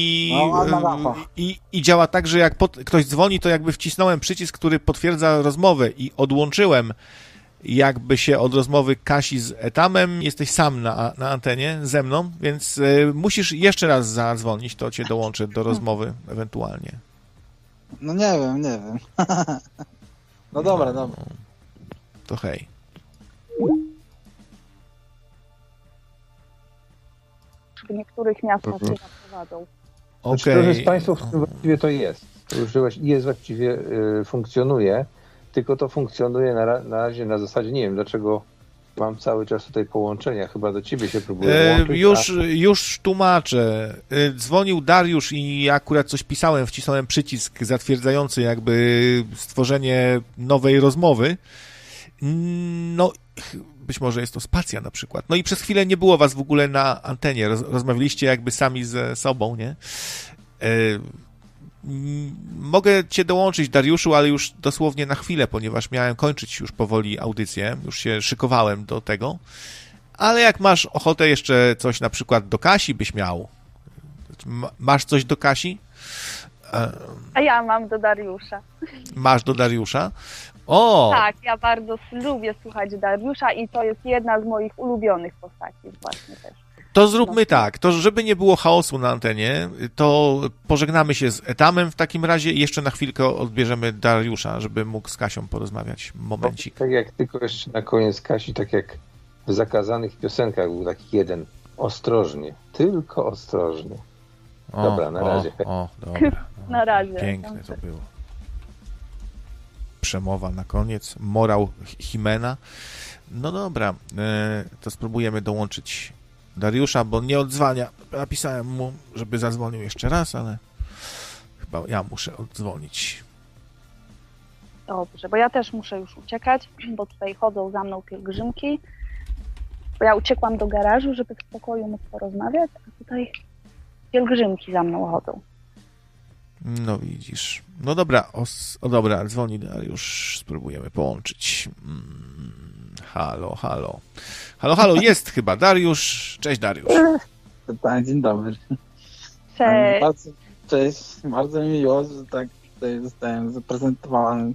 i działa tak, że jak ktoś dzwoni, to jakby wcisnąłem przycisk, który potwierdza rozmowę i odłączyłem jakby się od rozmowy Kasi z Etamem. Jesteś sam na antenie ze mną, więc musisz jeszcze raz zadzwonić, to cię dołączę do rozmowy ewentualnie. No nie wiem. No dobra. To hej. W niektórych miastach się zaprowadzą. Okej. Z państwów właściwie to jest. To już właściwie funkcjonuje, tylko to funkcjonuje na razie na zasadzie, nie wiem dlaczego mam cały czas tutaj połączenia, chyba do ciebie się próbuję łączyć. Już tłumaczę. Dzwonił Dariusz i ja akurat coś pisałem, wcisnąłem przycisk zatwierdzający jakby stworzenie nowej rozmowy. No, być może jest to spacja na przykład. No i przez chwilę nie było was w ogóle na antenie. Rozmawialiście jakby sami ze sobą, nie? Mogę cię dołączyć, Dariuszu, ale już dosłownie na chwilę, ponieważ miałem kończyć już powoli audycję. Już się szykowałem do tego. Ale jak masz ochotę jeszcze coś na przykład do Kasi byś miał. Masz coś do Kasi? A ja mam do Dariusza. Masz do Dariusza? O! Tak, ja bardzo lubię słuchać Dariusza i to jest jedna z moich ulubionych postaci właśnie też. To zróbmy tak, to żeby nie było chaosu na antenie, to pożegnamy się z Etamem w takim razie i jeszcze na chwilkę odbierzemy Dariusza, żeby mógł z Kasią porozmawiać. Momencik. Tak jak tylko jeszcze na koniec Kasi, tak jak w Zakazanych Piosenkach był taki jeden. Ostrożnie, tylko ostrożnie. Dobra, na razie. Dobra. Na razie. Piękne to było. Przemowa na koniec, morał Himena. No dobra, to spróbujemy dołączyć Dariusza, bo nie odzwania. Napisałem mu, żeby zadzwonił jeszcze raz, ale chyba ja muszę oddzwonić. Dobrze, bo ja też muszę już uciekać, bo tutaj chodzą za mną pielgrzymki. Bo ja uciekłam do garażu, żeby w spokoju móc porozmawiać, a tutaj pielgrzymki za mną chodzą. No widzisz. No dobra, dobra, dzwoni Dariusz, spróbujemy połączyć. Halo, jest chyba Dariusz. Cześć Dariusz. Dzień dobry. Cześć. Cześć, bardzo mi miło, że tak tutaj zostałem zaprezentowany.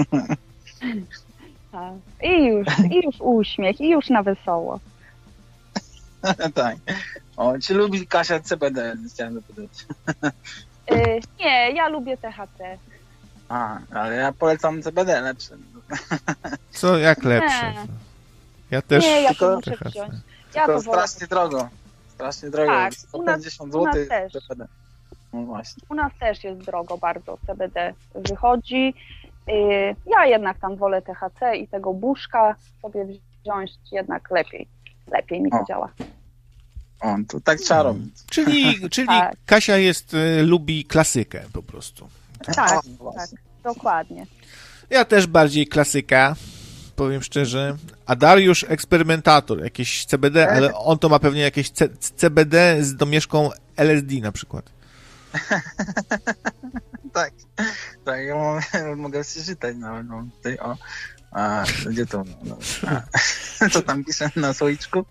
Tak. I już uśmiech, i już na wesoło. Tak. Czy lubi Kasia CBD? Chciałem zapytać. Nie, ja lubię THC. Ale ja polecam CBD lepsze. Co, jak lepsze? Ja też. Nie, ja tylko, to muszę wziąć. Ja tylko to wolę. Strasznie drogo. Tak, 150 u nas zł też. CBD. No właśnie. U nas też jest drogo bardzo CBD wychodzi. Ja jednak tam wolę THC i tego buszka sobie wziąć jednak lepiej. Lepiej mi to działa. To tak trzeba robić. Czyli Tak. Kasia lubi klasykę po prostu. Tak, dokładnie. Ja też bardziej klasyka, powiem szczerze. A Dariusz eksperymentator, jakieś CBD, ale on to ma pewnie jakieś CBD z domieszką LSD na przykład. Tak, tak, ja mogę przeczytać nawet. No, tutaj, gdzie to? No, co tam pisze na słoiczku?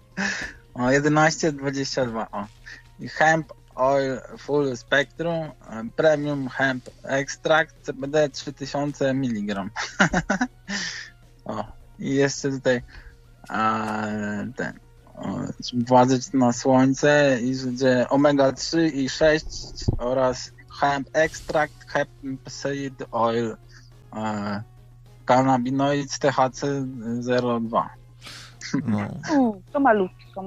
11,22. I hemp oil full spectrum, premium hemp extract, CBD 3000 mg. I jeszcze tutaj władzić na słońce i że omega-3 i 6 oraz hemp extract, hemp seed oil, cannabinoid THC 0,2. No. To malutko.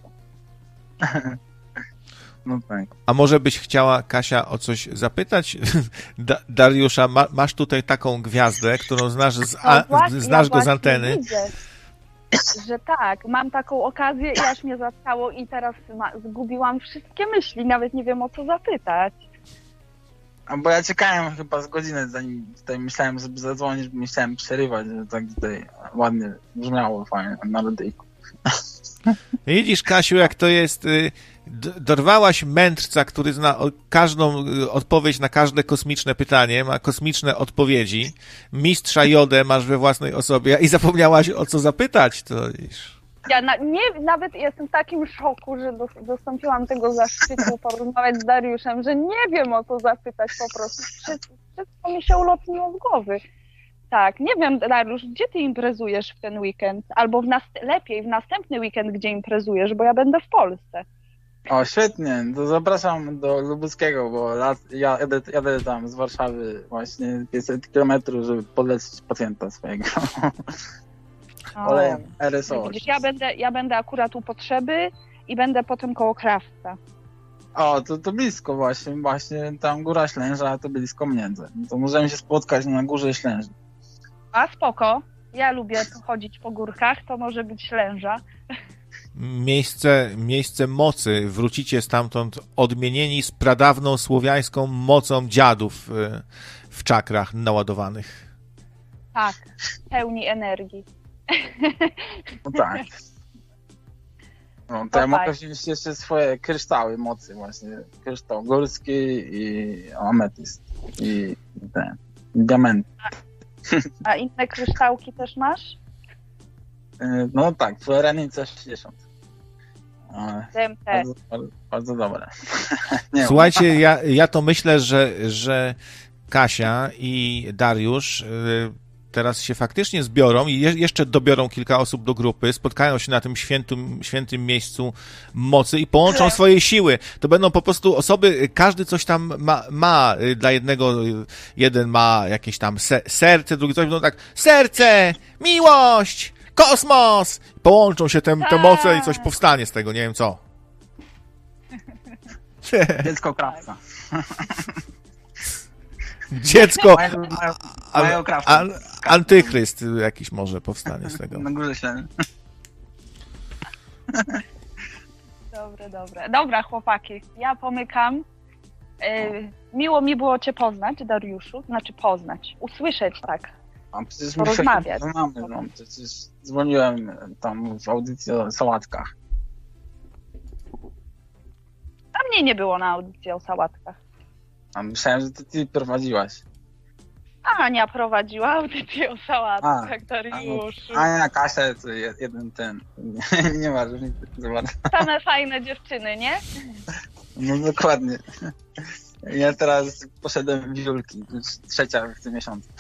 No tak. A może byś chciała, Kasia, o coś zapytać Dariusza? Masz tutaj taką gwiazdę, którą znasz znasz go z anteny. Widzę, że tak, mam taką okazję i aż mnie zatkało i teraz zgubiłam wszystkie myśli, nawet nie wiem o co zapytać. Bo ja czekałem chyba z godzinę, zanim tutaj myślałem, żeby zadzwonić, bo myślałem przerywać, że tak tutaj ładnie brzmiało, fajnie, na radyjku. Widzisz, Kasiu, jak to jest... Dorwałaś mędrca, który zna każdą odpowiedź na każde kosmiczne pytanie, ma kosmiczne odpowiedzi. Mistrza Jodę masz we własnej osobie i zapomniałaś o co zapytać, to wiesz. Ja nawet jestem w takim szoku, że dostąpiłam tego zaszczytu porozmawiać z Dariuszem, że nie wiem o co zapytać po prostu. Wszystko mi się ulotniło z głowy. Tak, nie wiem, Dariusz, gdzie ty imprezujesz w ten weekend? Albo lepiej w następny weekend, gdzie imprezujesz, bo ja będę w Polsce. O, świetnie, to zapraszam do Lubuskiego, bo ja jadę tam z Warszawy właśnie 500 km, żeby podlecić pacjenta swojego. Olejem RSO. Widzisz, ja będę akurat u Potrzeby i będę potem koło Krawca. O, to blisko właśnie tam Góra Ślęża, to blisko mnie. To możemy się spotkać na Górze Ślęży. A spoko, ja lubię chodzić po górkach, to może być Ślęża. Miejsce mocy. Wrócicie stamtąd odmienieni z pradawną słowiańską mocą dziadów w czakrach naładowanych. Tak, pełni energii. No tak. No, to ja mogę wziąć jeszcze swoje kryształy mocy właśnie. Kryształ górski i ametyst. I ten, diament. A inne kryształki też masz? No tak, Florenica 60. DMT. Bardzo dobre. Słuchajcie, ja to myślę, że Kasia i Dariusz teraz się faktycznie zbiorą i jeszcze dobiorą kilka osób do grupy, spotkają się na tym świętym miejscu mocy i połączą swoje siły. To będą po prostu osoby, każdy coś tam ma dla jednego, jeden ma jakieś tam serce, drugi coś, no tak, serce, miłość, kosmos! Połączą się te moce i coś powstanie z tego, nie wiem co. Dziecko Krawca. Dziecko, mają Krawca. antychryst jakiś może powstanie z tego. Na Górze Ślęży. Dobre. Dobra, chłopaki, ja pomykam. Miło mi było cię poznać, Dariuszu. Znaczy poznać, usłyszeć, tak. A przecież porozmawiać. No, przecież dzwoniłem tam w audycji o sałatkach. A mnie nie było na audycji o sałatkach. A myślałem, że to ty prowadziłaś. Ania prowadziła audycję o sałatkach, Dariuszu. Ania, Kasia, to jeden ten. Nie ma różnicy. Same fajne dziewczyny, nie? No dokładnie. Ja teraz poszedłem w Julki, już 3. w tym miesiącu.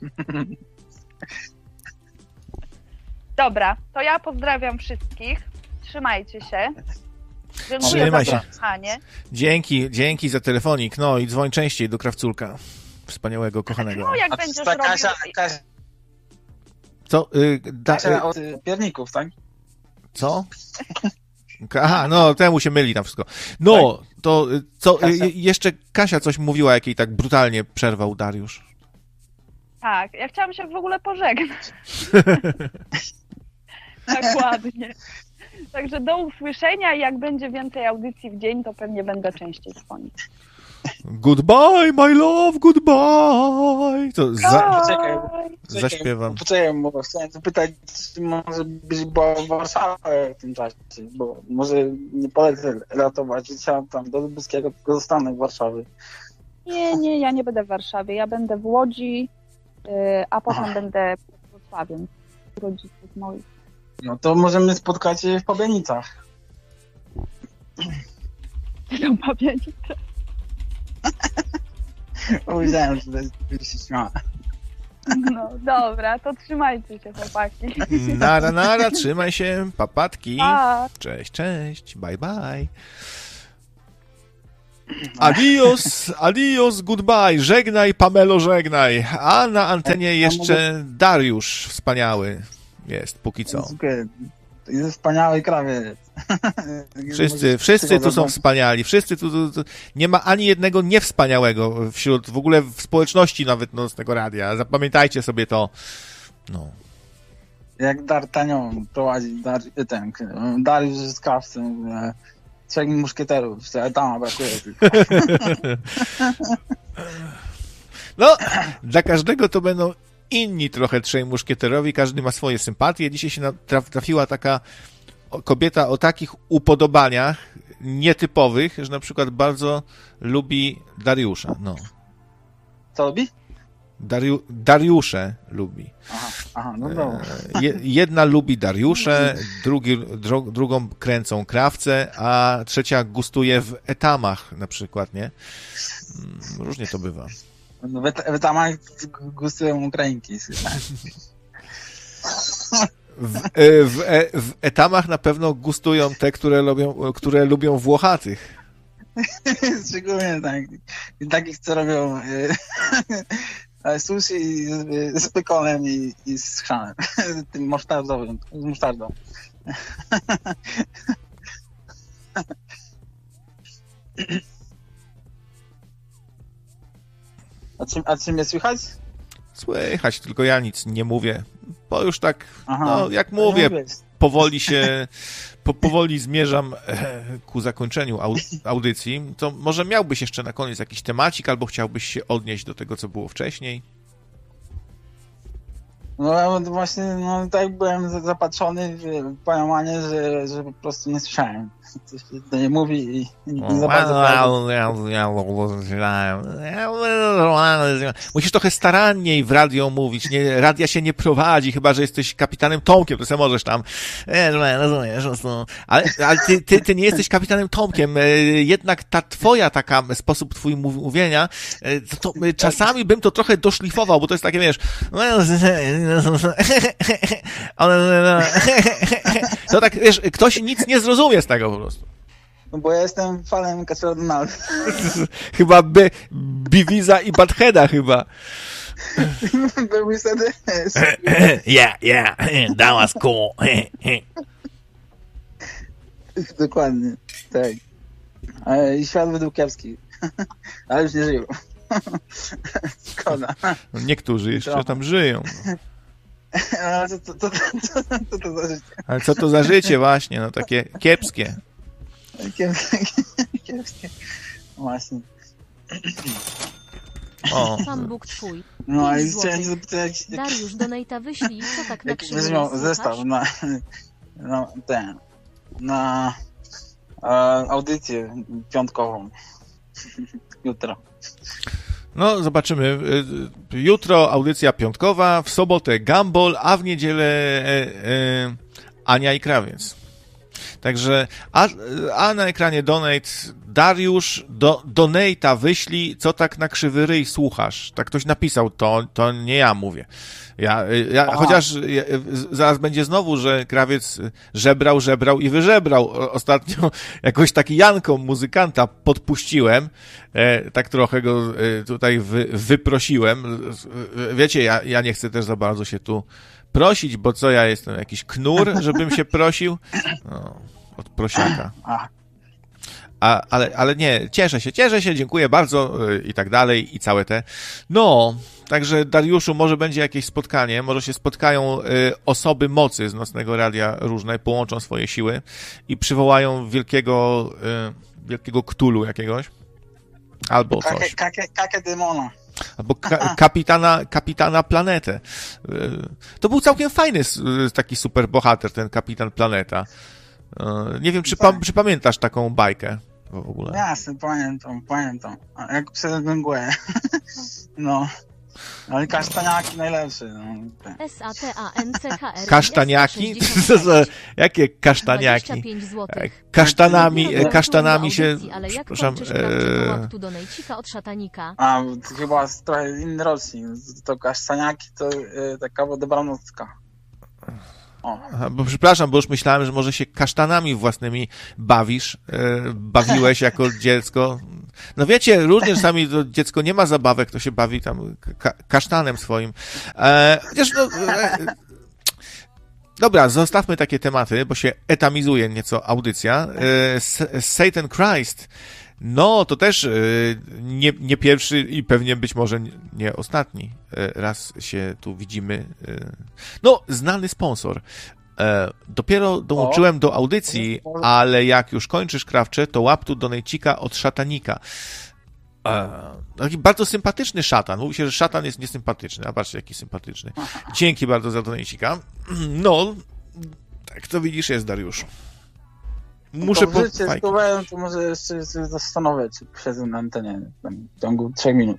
Dobra, to ja pozdrawiam wszystkich. Trzymajcie się. Trzymaj się. Słuchanie. Dzięki za telefonik. No i dzwoń częściej do Krawculka. Wspaniałego, kochanego. No jak będziesz robił... Kasia, co? Kasia od pierników, tak? Co? Aha, no temu się myli tam wszystko. No, tak? To co? Jeszcze Kasia coś mówiła, jak jej tak brutalnie przerwał Dariusz. Tak, ja chciałam się w ogóle pożegnać. Tak ładnie. Także do usłyszenia i jak będzie więcej audycji w dzień, to pewnie będę częściej dzwonić. Goodbye, my love, goodbye. To zaśpiewam. Poczekaj, bo chciałem zapytać, czy może byś była w Warszawie w tym czasie, bo może nie polecę ratować życia tam do Lubuskiego, tylko zostanę w Warszawie. Nie, ja nie będę w Warszawie. Ja będę w Łodzi, a potem będę pod Wrocławiem. Rodziców moich. No to możemy spotkać się w Pabianicach. Są Pabianice. Powiedziałem, że będziesz się śmiała. No dobra, to trzymajcie się, chłopaki. Nara, trzymaj się, papatki. Pa. Cześć, bye. Adios, goodbye. Żegnaj, Pamelo, żegnaj. A na antenie jeszcze Dariusz wspaniały jest, póki co. Jest wspaniały krawiec. Wszyscy tu są wspaniali. Wszyscy tu nie ma ani jednego niewspaniałego wśród, w ogóle w społeczności nawet Nocnego Radia. Zapamiętajcie sobie to. No. Jak D'Artagnan prowadzi Dariusz z kawcem, trzech muszkieterów, tam brakuje tylko. No, dla każdego to będą inni trochę trzej muszkieterowi, każdy ma swoje sympatie. Dzisiaj się trafiła taka kobieta o takich upodobaniach nietypowych, że na przykład bardzo lubi Dariusza. No. Co lubi? Dariusze lubi. Aha, no dobra. Jedna lubi Dariusze, drugą kręcą krawce, a trzecia gustuje w etamach na przykład, nie? Różnie to bywa. W etamach gustują Ukrainki. W etamach na pewno gustują te, które lubią Włochatych. Szczególnie takich, co robią sushi z pykonem i z chrzanem. Tym musztardowym, z musztardą. A czym mnie słychać? Słychać, tylko ja nic nie mówię. Bo już tak, no jak mówię, powoli zmierzam ku zakończeniu audycji. To może miałbyś jeszcze na koniec jakiś temacik, albo chciałbyś się odnieść do tego, co było wcześniej? No właśnie, tak byłem zapatrzony w paniomanie, że po prostu nie słyszałem. Coś się do nie mówi i nie za bardzo. Musisz trochę staranniej w radio mówić. Radia się nie prowadzi, chyba że jesteś kapitanem Tomkiem, to sobie możesz tam. Ale ty nie jesteś kapitanem Tomkiem. Jednak ta twoja sposób twój mówienia, to czasami bym to trochę doszlifował, bo to jest takie, wiesz, to tak, wiesz, ktoś nic nie zrozumie z tego po prostu. No bo ja jestem fanem Kaczora Donalda. Chyba Beavisa i Buttheada chyba. Były wtedy. Yeah, that was cool. Dokładnie, tak. I świat według kiepski. Ale już nie żyją. Szkoda. No niektórzy jeszcze tam żyją. Ale co to za życie? Ale co to za życie właśnie, no takie kiepskie. Kiepskie. Właśnie. Sam Bóg twój. No i chciałem zapytać... Dariusz, donata wyślij, co tak na krzywo weźmią zestaw na audycję piątkową. Jutro. No, zobaczymy. Jutro audycja piątkowa, w sobotę Gumball, a w niedzielę Ania i Krawiec. Także, a na ekranie donate, Dariusz, donate'a wyślij, co tak na krzywy ryj słuchasz. Tak ktoś napisał, to nie ja mówię. Chociaż zaraz będzie znowu, że Krawiec żebrał i wyżebrał. Ostatnio jakoś taki Janką, muzykanta, podpuściłem. Tak trochę go tutaj wyprosiłem. Wiecie, ja nie chcę też za bardzo się tu prosić, bo co, ja jestem jakiś knur, żebym się prosił? No, od prosiaka. Ale nie, cieszę się, dziękuję bardzo i tak dalej i całe te. No, także Dariuszu, może będzie jakieś spotkanie, może się spotkają osoby mocy z Nocnego Radia różne, połączą swoje siły i przywołają wielkiego Ktulu jakiegoś. Albo coś. Kakę demona. Albo kapitana Planetę. To był całkiem fajny taki super bohater, ten Kapitan Planeta. Nie wiem, czy pamiętasz taką bajkę. w ogóle. Jasne, pamiętam. Jak przez mgłę. No. Ale kasztaniaki najlepsze. No. SATANCHR. Kasztaniaki? Jakie kasztaniaki? 25 złotych. Kasztanami się... Ale jak Przepraszam. kończysz krawcze, to łap tu donejcika od szatanika. A, to chyba trochę inny rocznik. To kasztaniaki to taka dobranocka. Aha, bo przepraszam, bo już myślałem, że może się kasztanami własnymi bawiłeś jako dziecko. No wiecie, różnie czasami to dziecko nie ma zabawek, to się bawi tam kasztanem swoim. Chociaż dobra, zostawmy takie tematy, bo się etamizuje nieco audycja. Satan Christ. No, to też nie pierwszy i pewnie być może nie ostatni raz się tu widzimy. No, znany sponsor. Dopiero dołączyłem do audycji, ale jak już kończysz, krawcze, to łap tu donejcika od szatanika. Taki bardzo sympatyczny szatan. Mówi się, że szatan jest niesympatyczny, a patrzcie, jaki sympatyczny. Dzięki bardzo za donejcika. No, tak to widzisz jest, Dariuszu. Muszę to może jeszcze się zastanowię, czy siedzę na antenie w ciągu 3 minut.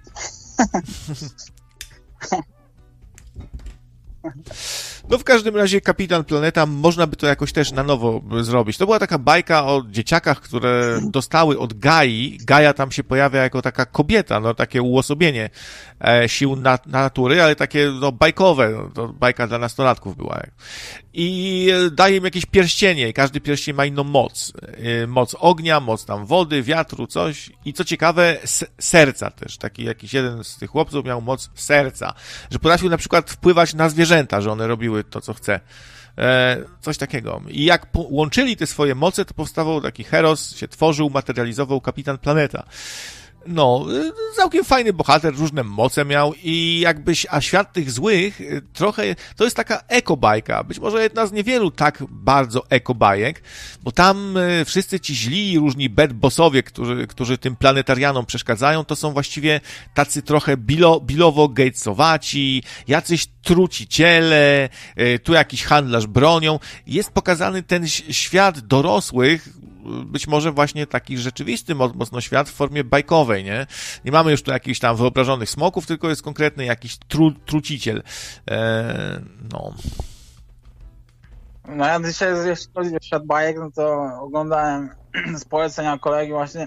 No w każdym razie Kapitan Planeta, można by to jakoś też na nowo zrobić. To była taka bajka o dzieciakach, które dostały od Gai. Gaia tam się pojawia jako taka kobieta, no takie uosobienie sił natury, ale takie no bajkowe, no, to bajka dla nastolatków była. I daje im jakieś pierścienie i każdy pierścień ma inną moc. Moc ognia, moc tam wody, wiatru, coś. I co ciekawe, serca też. Taki jakiś jeden z tych chłopców miał moc serca, że potrafił na przykład wpływać na zwierzęta, że one robiły to, co chce. Coś takiego. I jak łączyli te swoje moce, to powstawał taki heros, się tworzył, materializował Kapitan Planeta. No, całkiem fajny bohater, różne moce miał i jakbyś, a świat tych złych trochę, to jest taka ekobajka, być może jedna z niewielu tak bardzo ekobajek, bo tam wszyscy ci źli, różni bad bossowie, którzy tym planetarianom przeszkadzają, to są właściwie tacy trochę bilowo-gatesowaci, jacyś truciciele, tu jakiś handlarz bronią. Jest pokazany ten świat dorosłych, być może właśnie taki rzeczywisty mocno świat w formie bajkowej, nie? Nie mamy już tu jakichś tam wyobrażonych smoków, tylko jest konkretny jakiś truciciel. No. No ja dzisiaj, jeśli chodzi o świat bajek, no to oglądałem z polecenia kolegi właśnie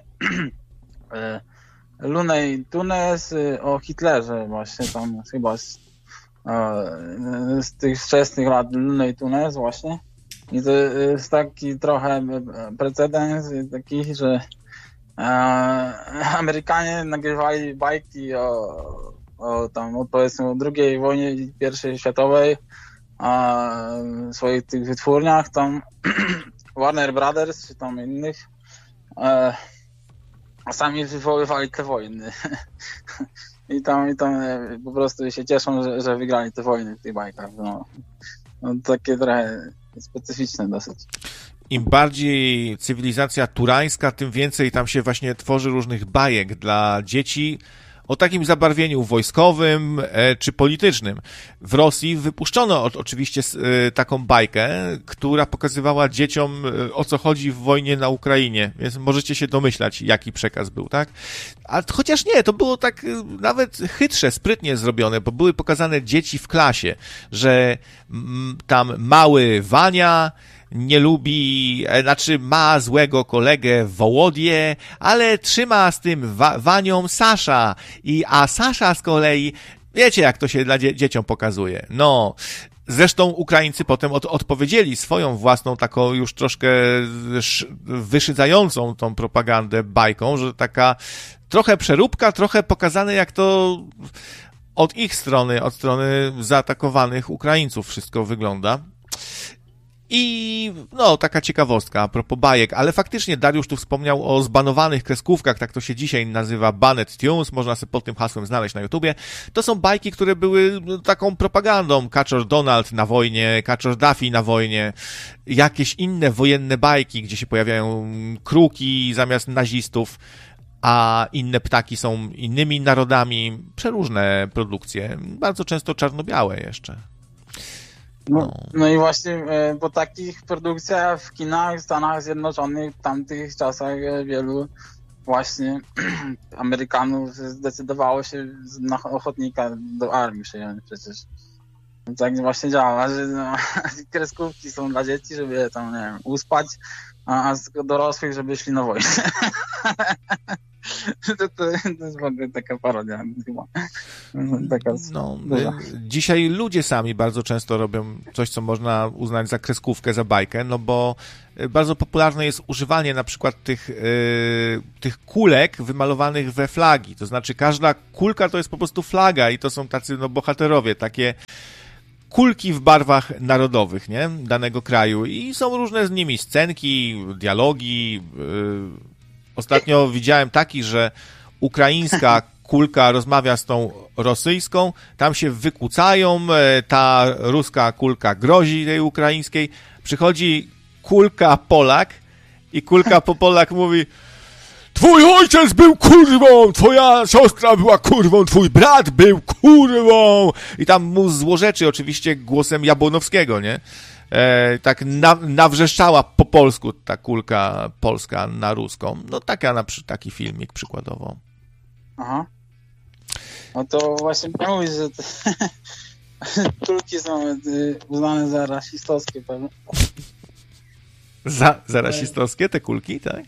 Looney Tunes o Hitlerze właśnie, tam chyba z tych wczesnych lat Looney Tunes właśnie. I to jest taki trochę precedens taki, że Amerykanie nagrywali bajki o powiedzmy o II wojnie i I światowej, w swoich tych wytwórniach, tam Warner Brothers czy tam innych, a sami wywoływali te wojny. I tam po prostu się cieszą, że wygrali te wojny w tych bajkach. No takie trochę specyficzne dosyć. Im bardziej cywilizacja turańska, tym więcej tam się właśnie tworzy różnych bajek dla dzieci o takim zabarwieniu wojskowym czy politycznym. W Rosji wypuszczono oczywiście taką bajkę, która pokazywała dzieciom, o co chodzi w wojnie na Ukrainie, więc możecie się domyślać, jaki przekaz był, tak? A chociaż nie, to było tak nawet chytrze, sprytnie zrobione, bo były pokazane dzieci w klasie, że tam mały Wania nie lubi, znaczy ma złego kolegę Wołodię, ale trzyma z tym Wanią Sasza. A Sasza z kolei, wiecie jak to się dla dzieciom pokazuje. No, zresztą Ukraińcy potem odpowiedzieli swoją własną taką już troszkę wyszydzającą tą propagandę bajką, że taka trochę przeróbka, trochę pokazane jak to od ich strony, od strony zaatakowanych Ukraińców wszystko wygląda. I no, taka ciekawostka a propos bajek, ale faktycznie Dariusz tu wspomniał o zbanowanych kreskówkach, tak to się dzisiaj nazywa Banned Tunes, można sobie pod tym hasłem znaleźć na YouTubie. To są bajki, które były taką propagandą. Kaczor Donald na wojnie, Kaczor Daffy na wojnie, jakieś inne wojenne bajki, gdzie się pojawiają kruki zamiast nazistów, a inne ptaki są innymi narodami. Przeróżne produkcje, bardzo często czarno-białe jeszcze. No i właśnie po takich produkcjach w kinach w Stanach Zjednoczonych w tamtych czasach wielu właśnie Amerykanów zdecydowało się na ochotnika do armii przyjąć przecież. Tak właśnie działa, że kreskówki są dla dzieci, żeby je tam, nie wiem, uspać, a z dorosłych, żeby szli na wojnę. To jest w ogóle taka parodia chyba. Taka dzisiaj ludzie sami bardzo często robią coś, co można uznać za kreskówkę, za bajkę, no bo bardzo popularne jest używanie na przykład tych kulek wymalowanych we flagi. To znaczy każda kulka to jest po prostu flaga i to są tacy bohaterowie, takie kulki w barwach narodowych, nie? Danego kraju i są różne z nimi scenki, dialogi. Ostatnio widziałem taki, że ukraińska kulka rozmawia z tą rosyjską, tam się wykłócają, ta ruska kulka grozi tej ukraińskiej, przychodzi kulka Polak i kulka po Polak mówi: twój ojciec był kurwą, twoja siostra była kurwą, twój brat był kurwą. I tam mu złorzeczy oczywiście głosem Jabłonowskiego, nie? Tak nawrzeszczała po polsku ta kulka polska na ruską. No taki filmik przykładowo. Aha. No to właśnie mówisz, że te kulki są uznane za rasistowskie pewnie. Za rasistowskie te kulki, tak?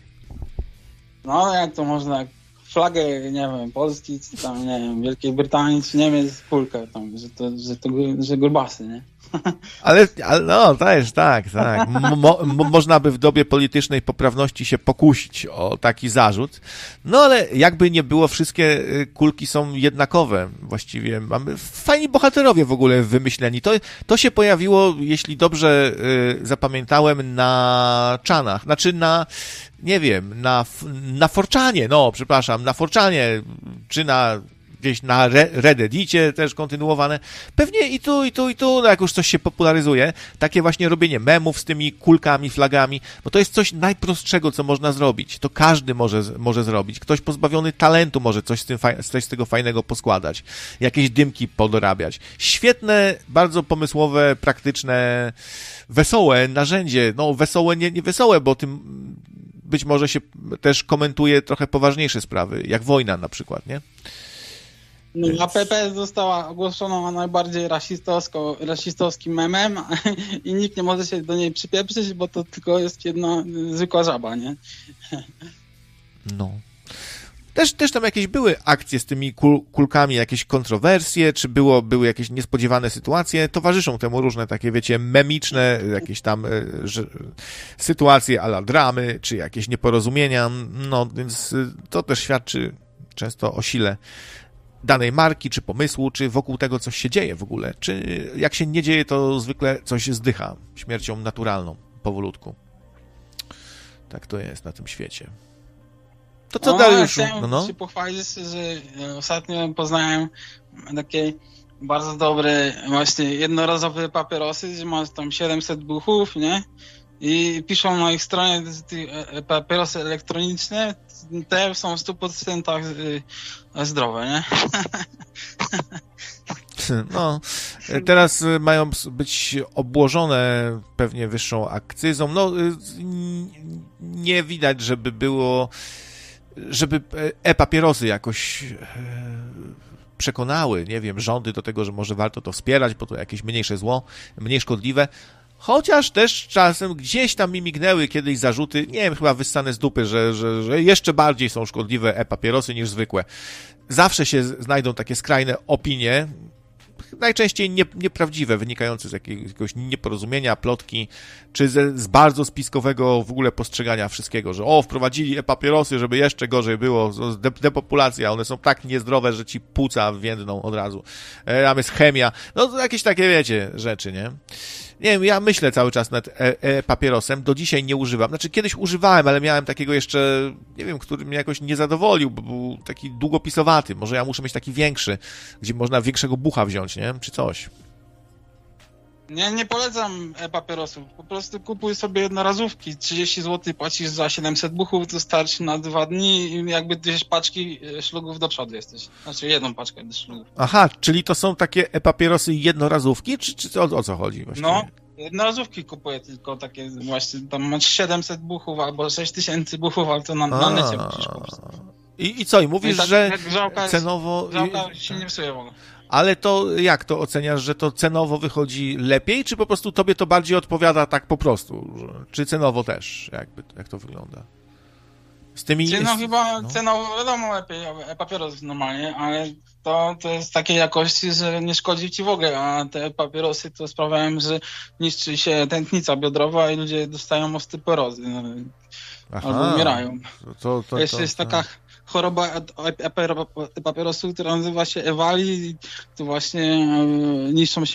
No jak to można flagę, nie wiem, Polski, czy tam, nie wiem, Wielkiej Brytanii, czy Niemiec, kulkę tam, że grubasy, nie? Ale no, też, tak. Można by w dobie politycznej poprawności się pokusić o taki zarzut. No ale jakby nie było, wszystkie kulki są jednakowe. Właściwie mamy fajni bohaterowie w ogóle wymyśleni. To się pojawiło, jeśli dobrze zapamiętałem, na Czanach. Znaczy nie wiem, na 4chanie, na 4chanie, czy gdzieś na Reddicie też kontynuowane. Pewnie i tu, jak już coś się popularyzuje, takie właśnie robienie memów z tymi kulkami, flagami, bo to jest coś najprostszego, co można zrobić. To każdy może zrobić. Ktoś pozbawiony talentu może coś z tego fajnego poskładać. Jakieś dymki podorabiać. Świetne, bardzo pomysłowe, praktyczne, wesołe narzędzie. No, wesołe, nie wesołe, bo tym być może się też komentuje trochę poważniejsze sprawy, jak wojna na przykład, nie? No, APP została ogłoszona najbardziej rasistowskim memem i nikt nie może się do niej przypieprzyć, bo to tylko jest jedna zwykła żaba, nie? No. Też tam jakieś były akcje z tymi kulkami, jakieś kontrowersje, czy były jakieś niespodziewane sytuacje. Towarzyszą temu różne takie, wiecie, memiczne, jakieś tam sytuacje a la dramy, czy jakieś nieporozumienia. No, więc to też świadczy często o sile danej marki, czy pomysłu, czy wokół tego coś się dzieje w ogóle. Czy jak się nie dzieje, to zwykle coś zdycha śmiercią naturalną, powolutku. Tak to jest na tym świecie. To co dalej już? Chciałem się pochwalić, że ostatnio poznałem takie bardzo dobre właśnie jednorazowe papierosy, że masz tam 700 buchów, nie? I piszą na ich stronie, że papierosy elektroniczne te są w 100% zdrowe, nie? No, teraz mają być obłożone pewnie wyższą akcyzą. No, nie widać, żeby e-papierosy jakoś przekonały, nie wiem, rządy do tego, że może warto to wspierać, bo to jakieś mniejsze zło, mniej szkodliwe. Chociaż też czasem gdzieś tam mi mignęły kiedyś zarzuty, nie wiem, chyba wyssane z dupy, że jeszcze bardziej są szkodliwe e-papierosy niż zwykłe. Zawsze się znajdą takie skrajne opinie, najczęściej nieprawdziwe, wynikające z jakiegoś nieporozumienia, plotki, czy z bardzo spiskowego w ogóle postrzegania wszystkiego, że wprowadzili e-papierosy, żeby jeszcze gorzej było, depopulacja, one są tak niezdrowe, że ci płuca więdną od razu. Tam jest chemia, no jakieś takie, wiecie, rzeczy, nie? Nie wiem, ja myślę cały czas nad papierosem, do dzisiaj nie używam. Znaczy kiedyś używałem, ale miałem takiego jeszcze, nie wiem, który mnie jakoś nie zadowolił, bo był taki długopisowaty. Może ja muszę mieć taki większy, gdzie można większego bucha wziąć, nie? Czy coś. Nie polecam papierosów. Po prostu kupuj sobie jednorazówki. 30 zł płacisz za 700 buchów, to starczy na 2 dni i jakby 2 paczki szlugów do przodu jesteś. Znaczy 1 paczkę szlugów. Aha, czyli to są takie papierosy jednorazówki, czy o co chodzi właściwie? No, jednorazówki kupuję tylko takie właśnie, tam masz 700 buchów albo 6000 buchów, ale to na necie musisz kupić. I co? I mówisz, tak, że żałka cenowo... Żałka się nie psuje w ogóle. Ale to jak to oceniasz, że to cenowo wychodzi lepiej, czy po prostu tobie to bardziej odpowiada tak po prostu? Czy cenowo też? Jak to wygląda? Z tymi... Cenowo wiadomo lepiej, papieros normalnie, ale to jest takiej jakości, że nie szkodzi ci w ogóle, a te papierosy to sprawiają, że niszczy się tętnica biodrowa i ludzie dostają osteoporozy albo umierają. Jeszcze jest taka choroba papierosu, która nazywa się Ewali, to właśnie niszczą się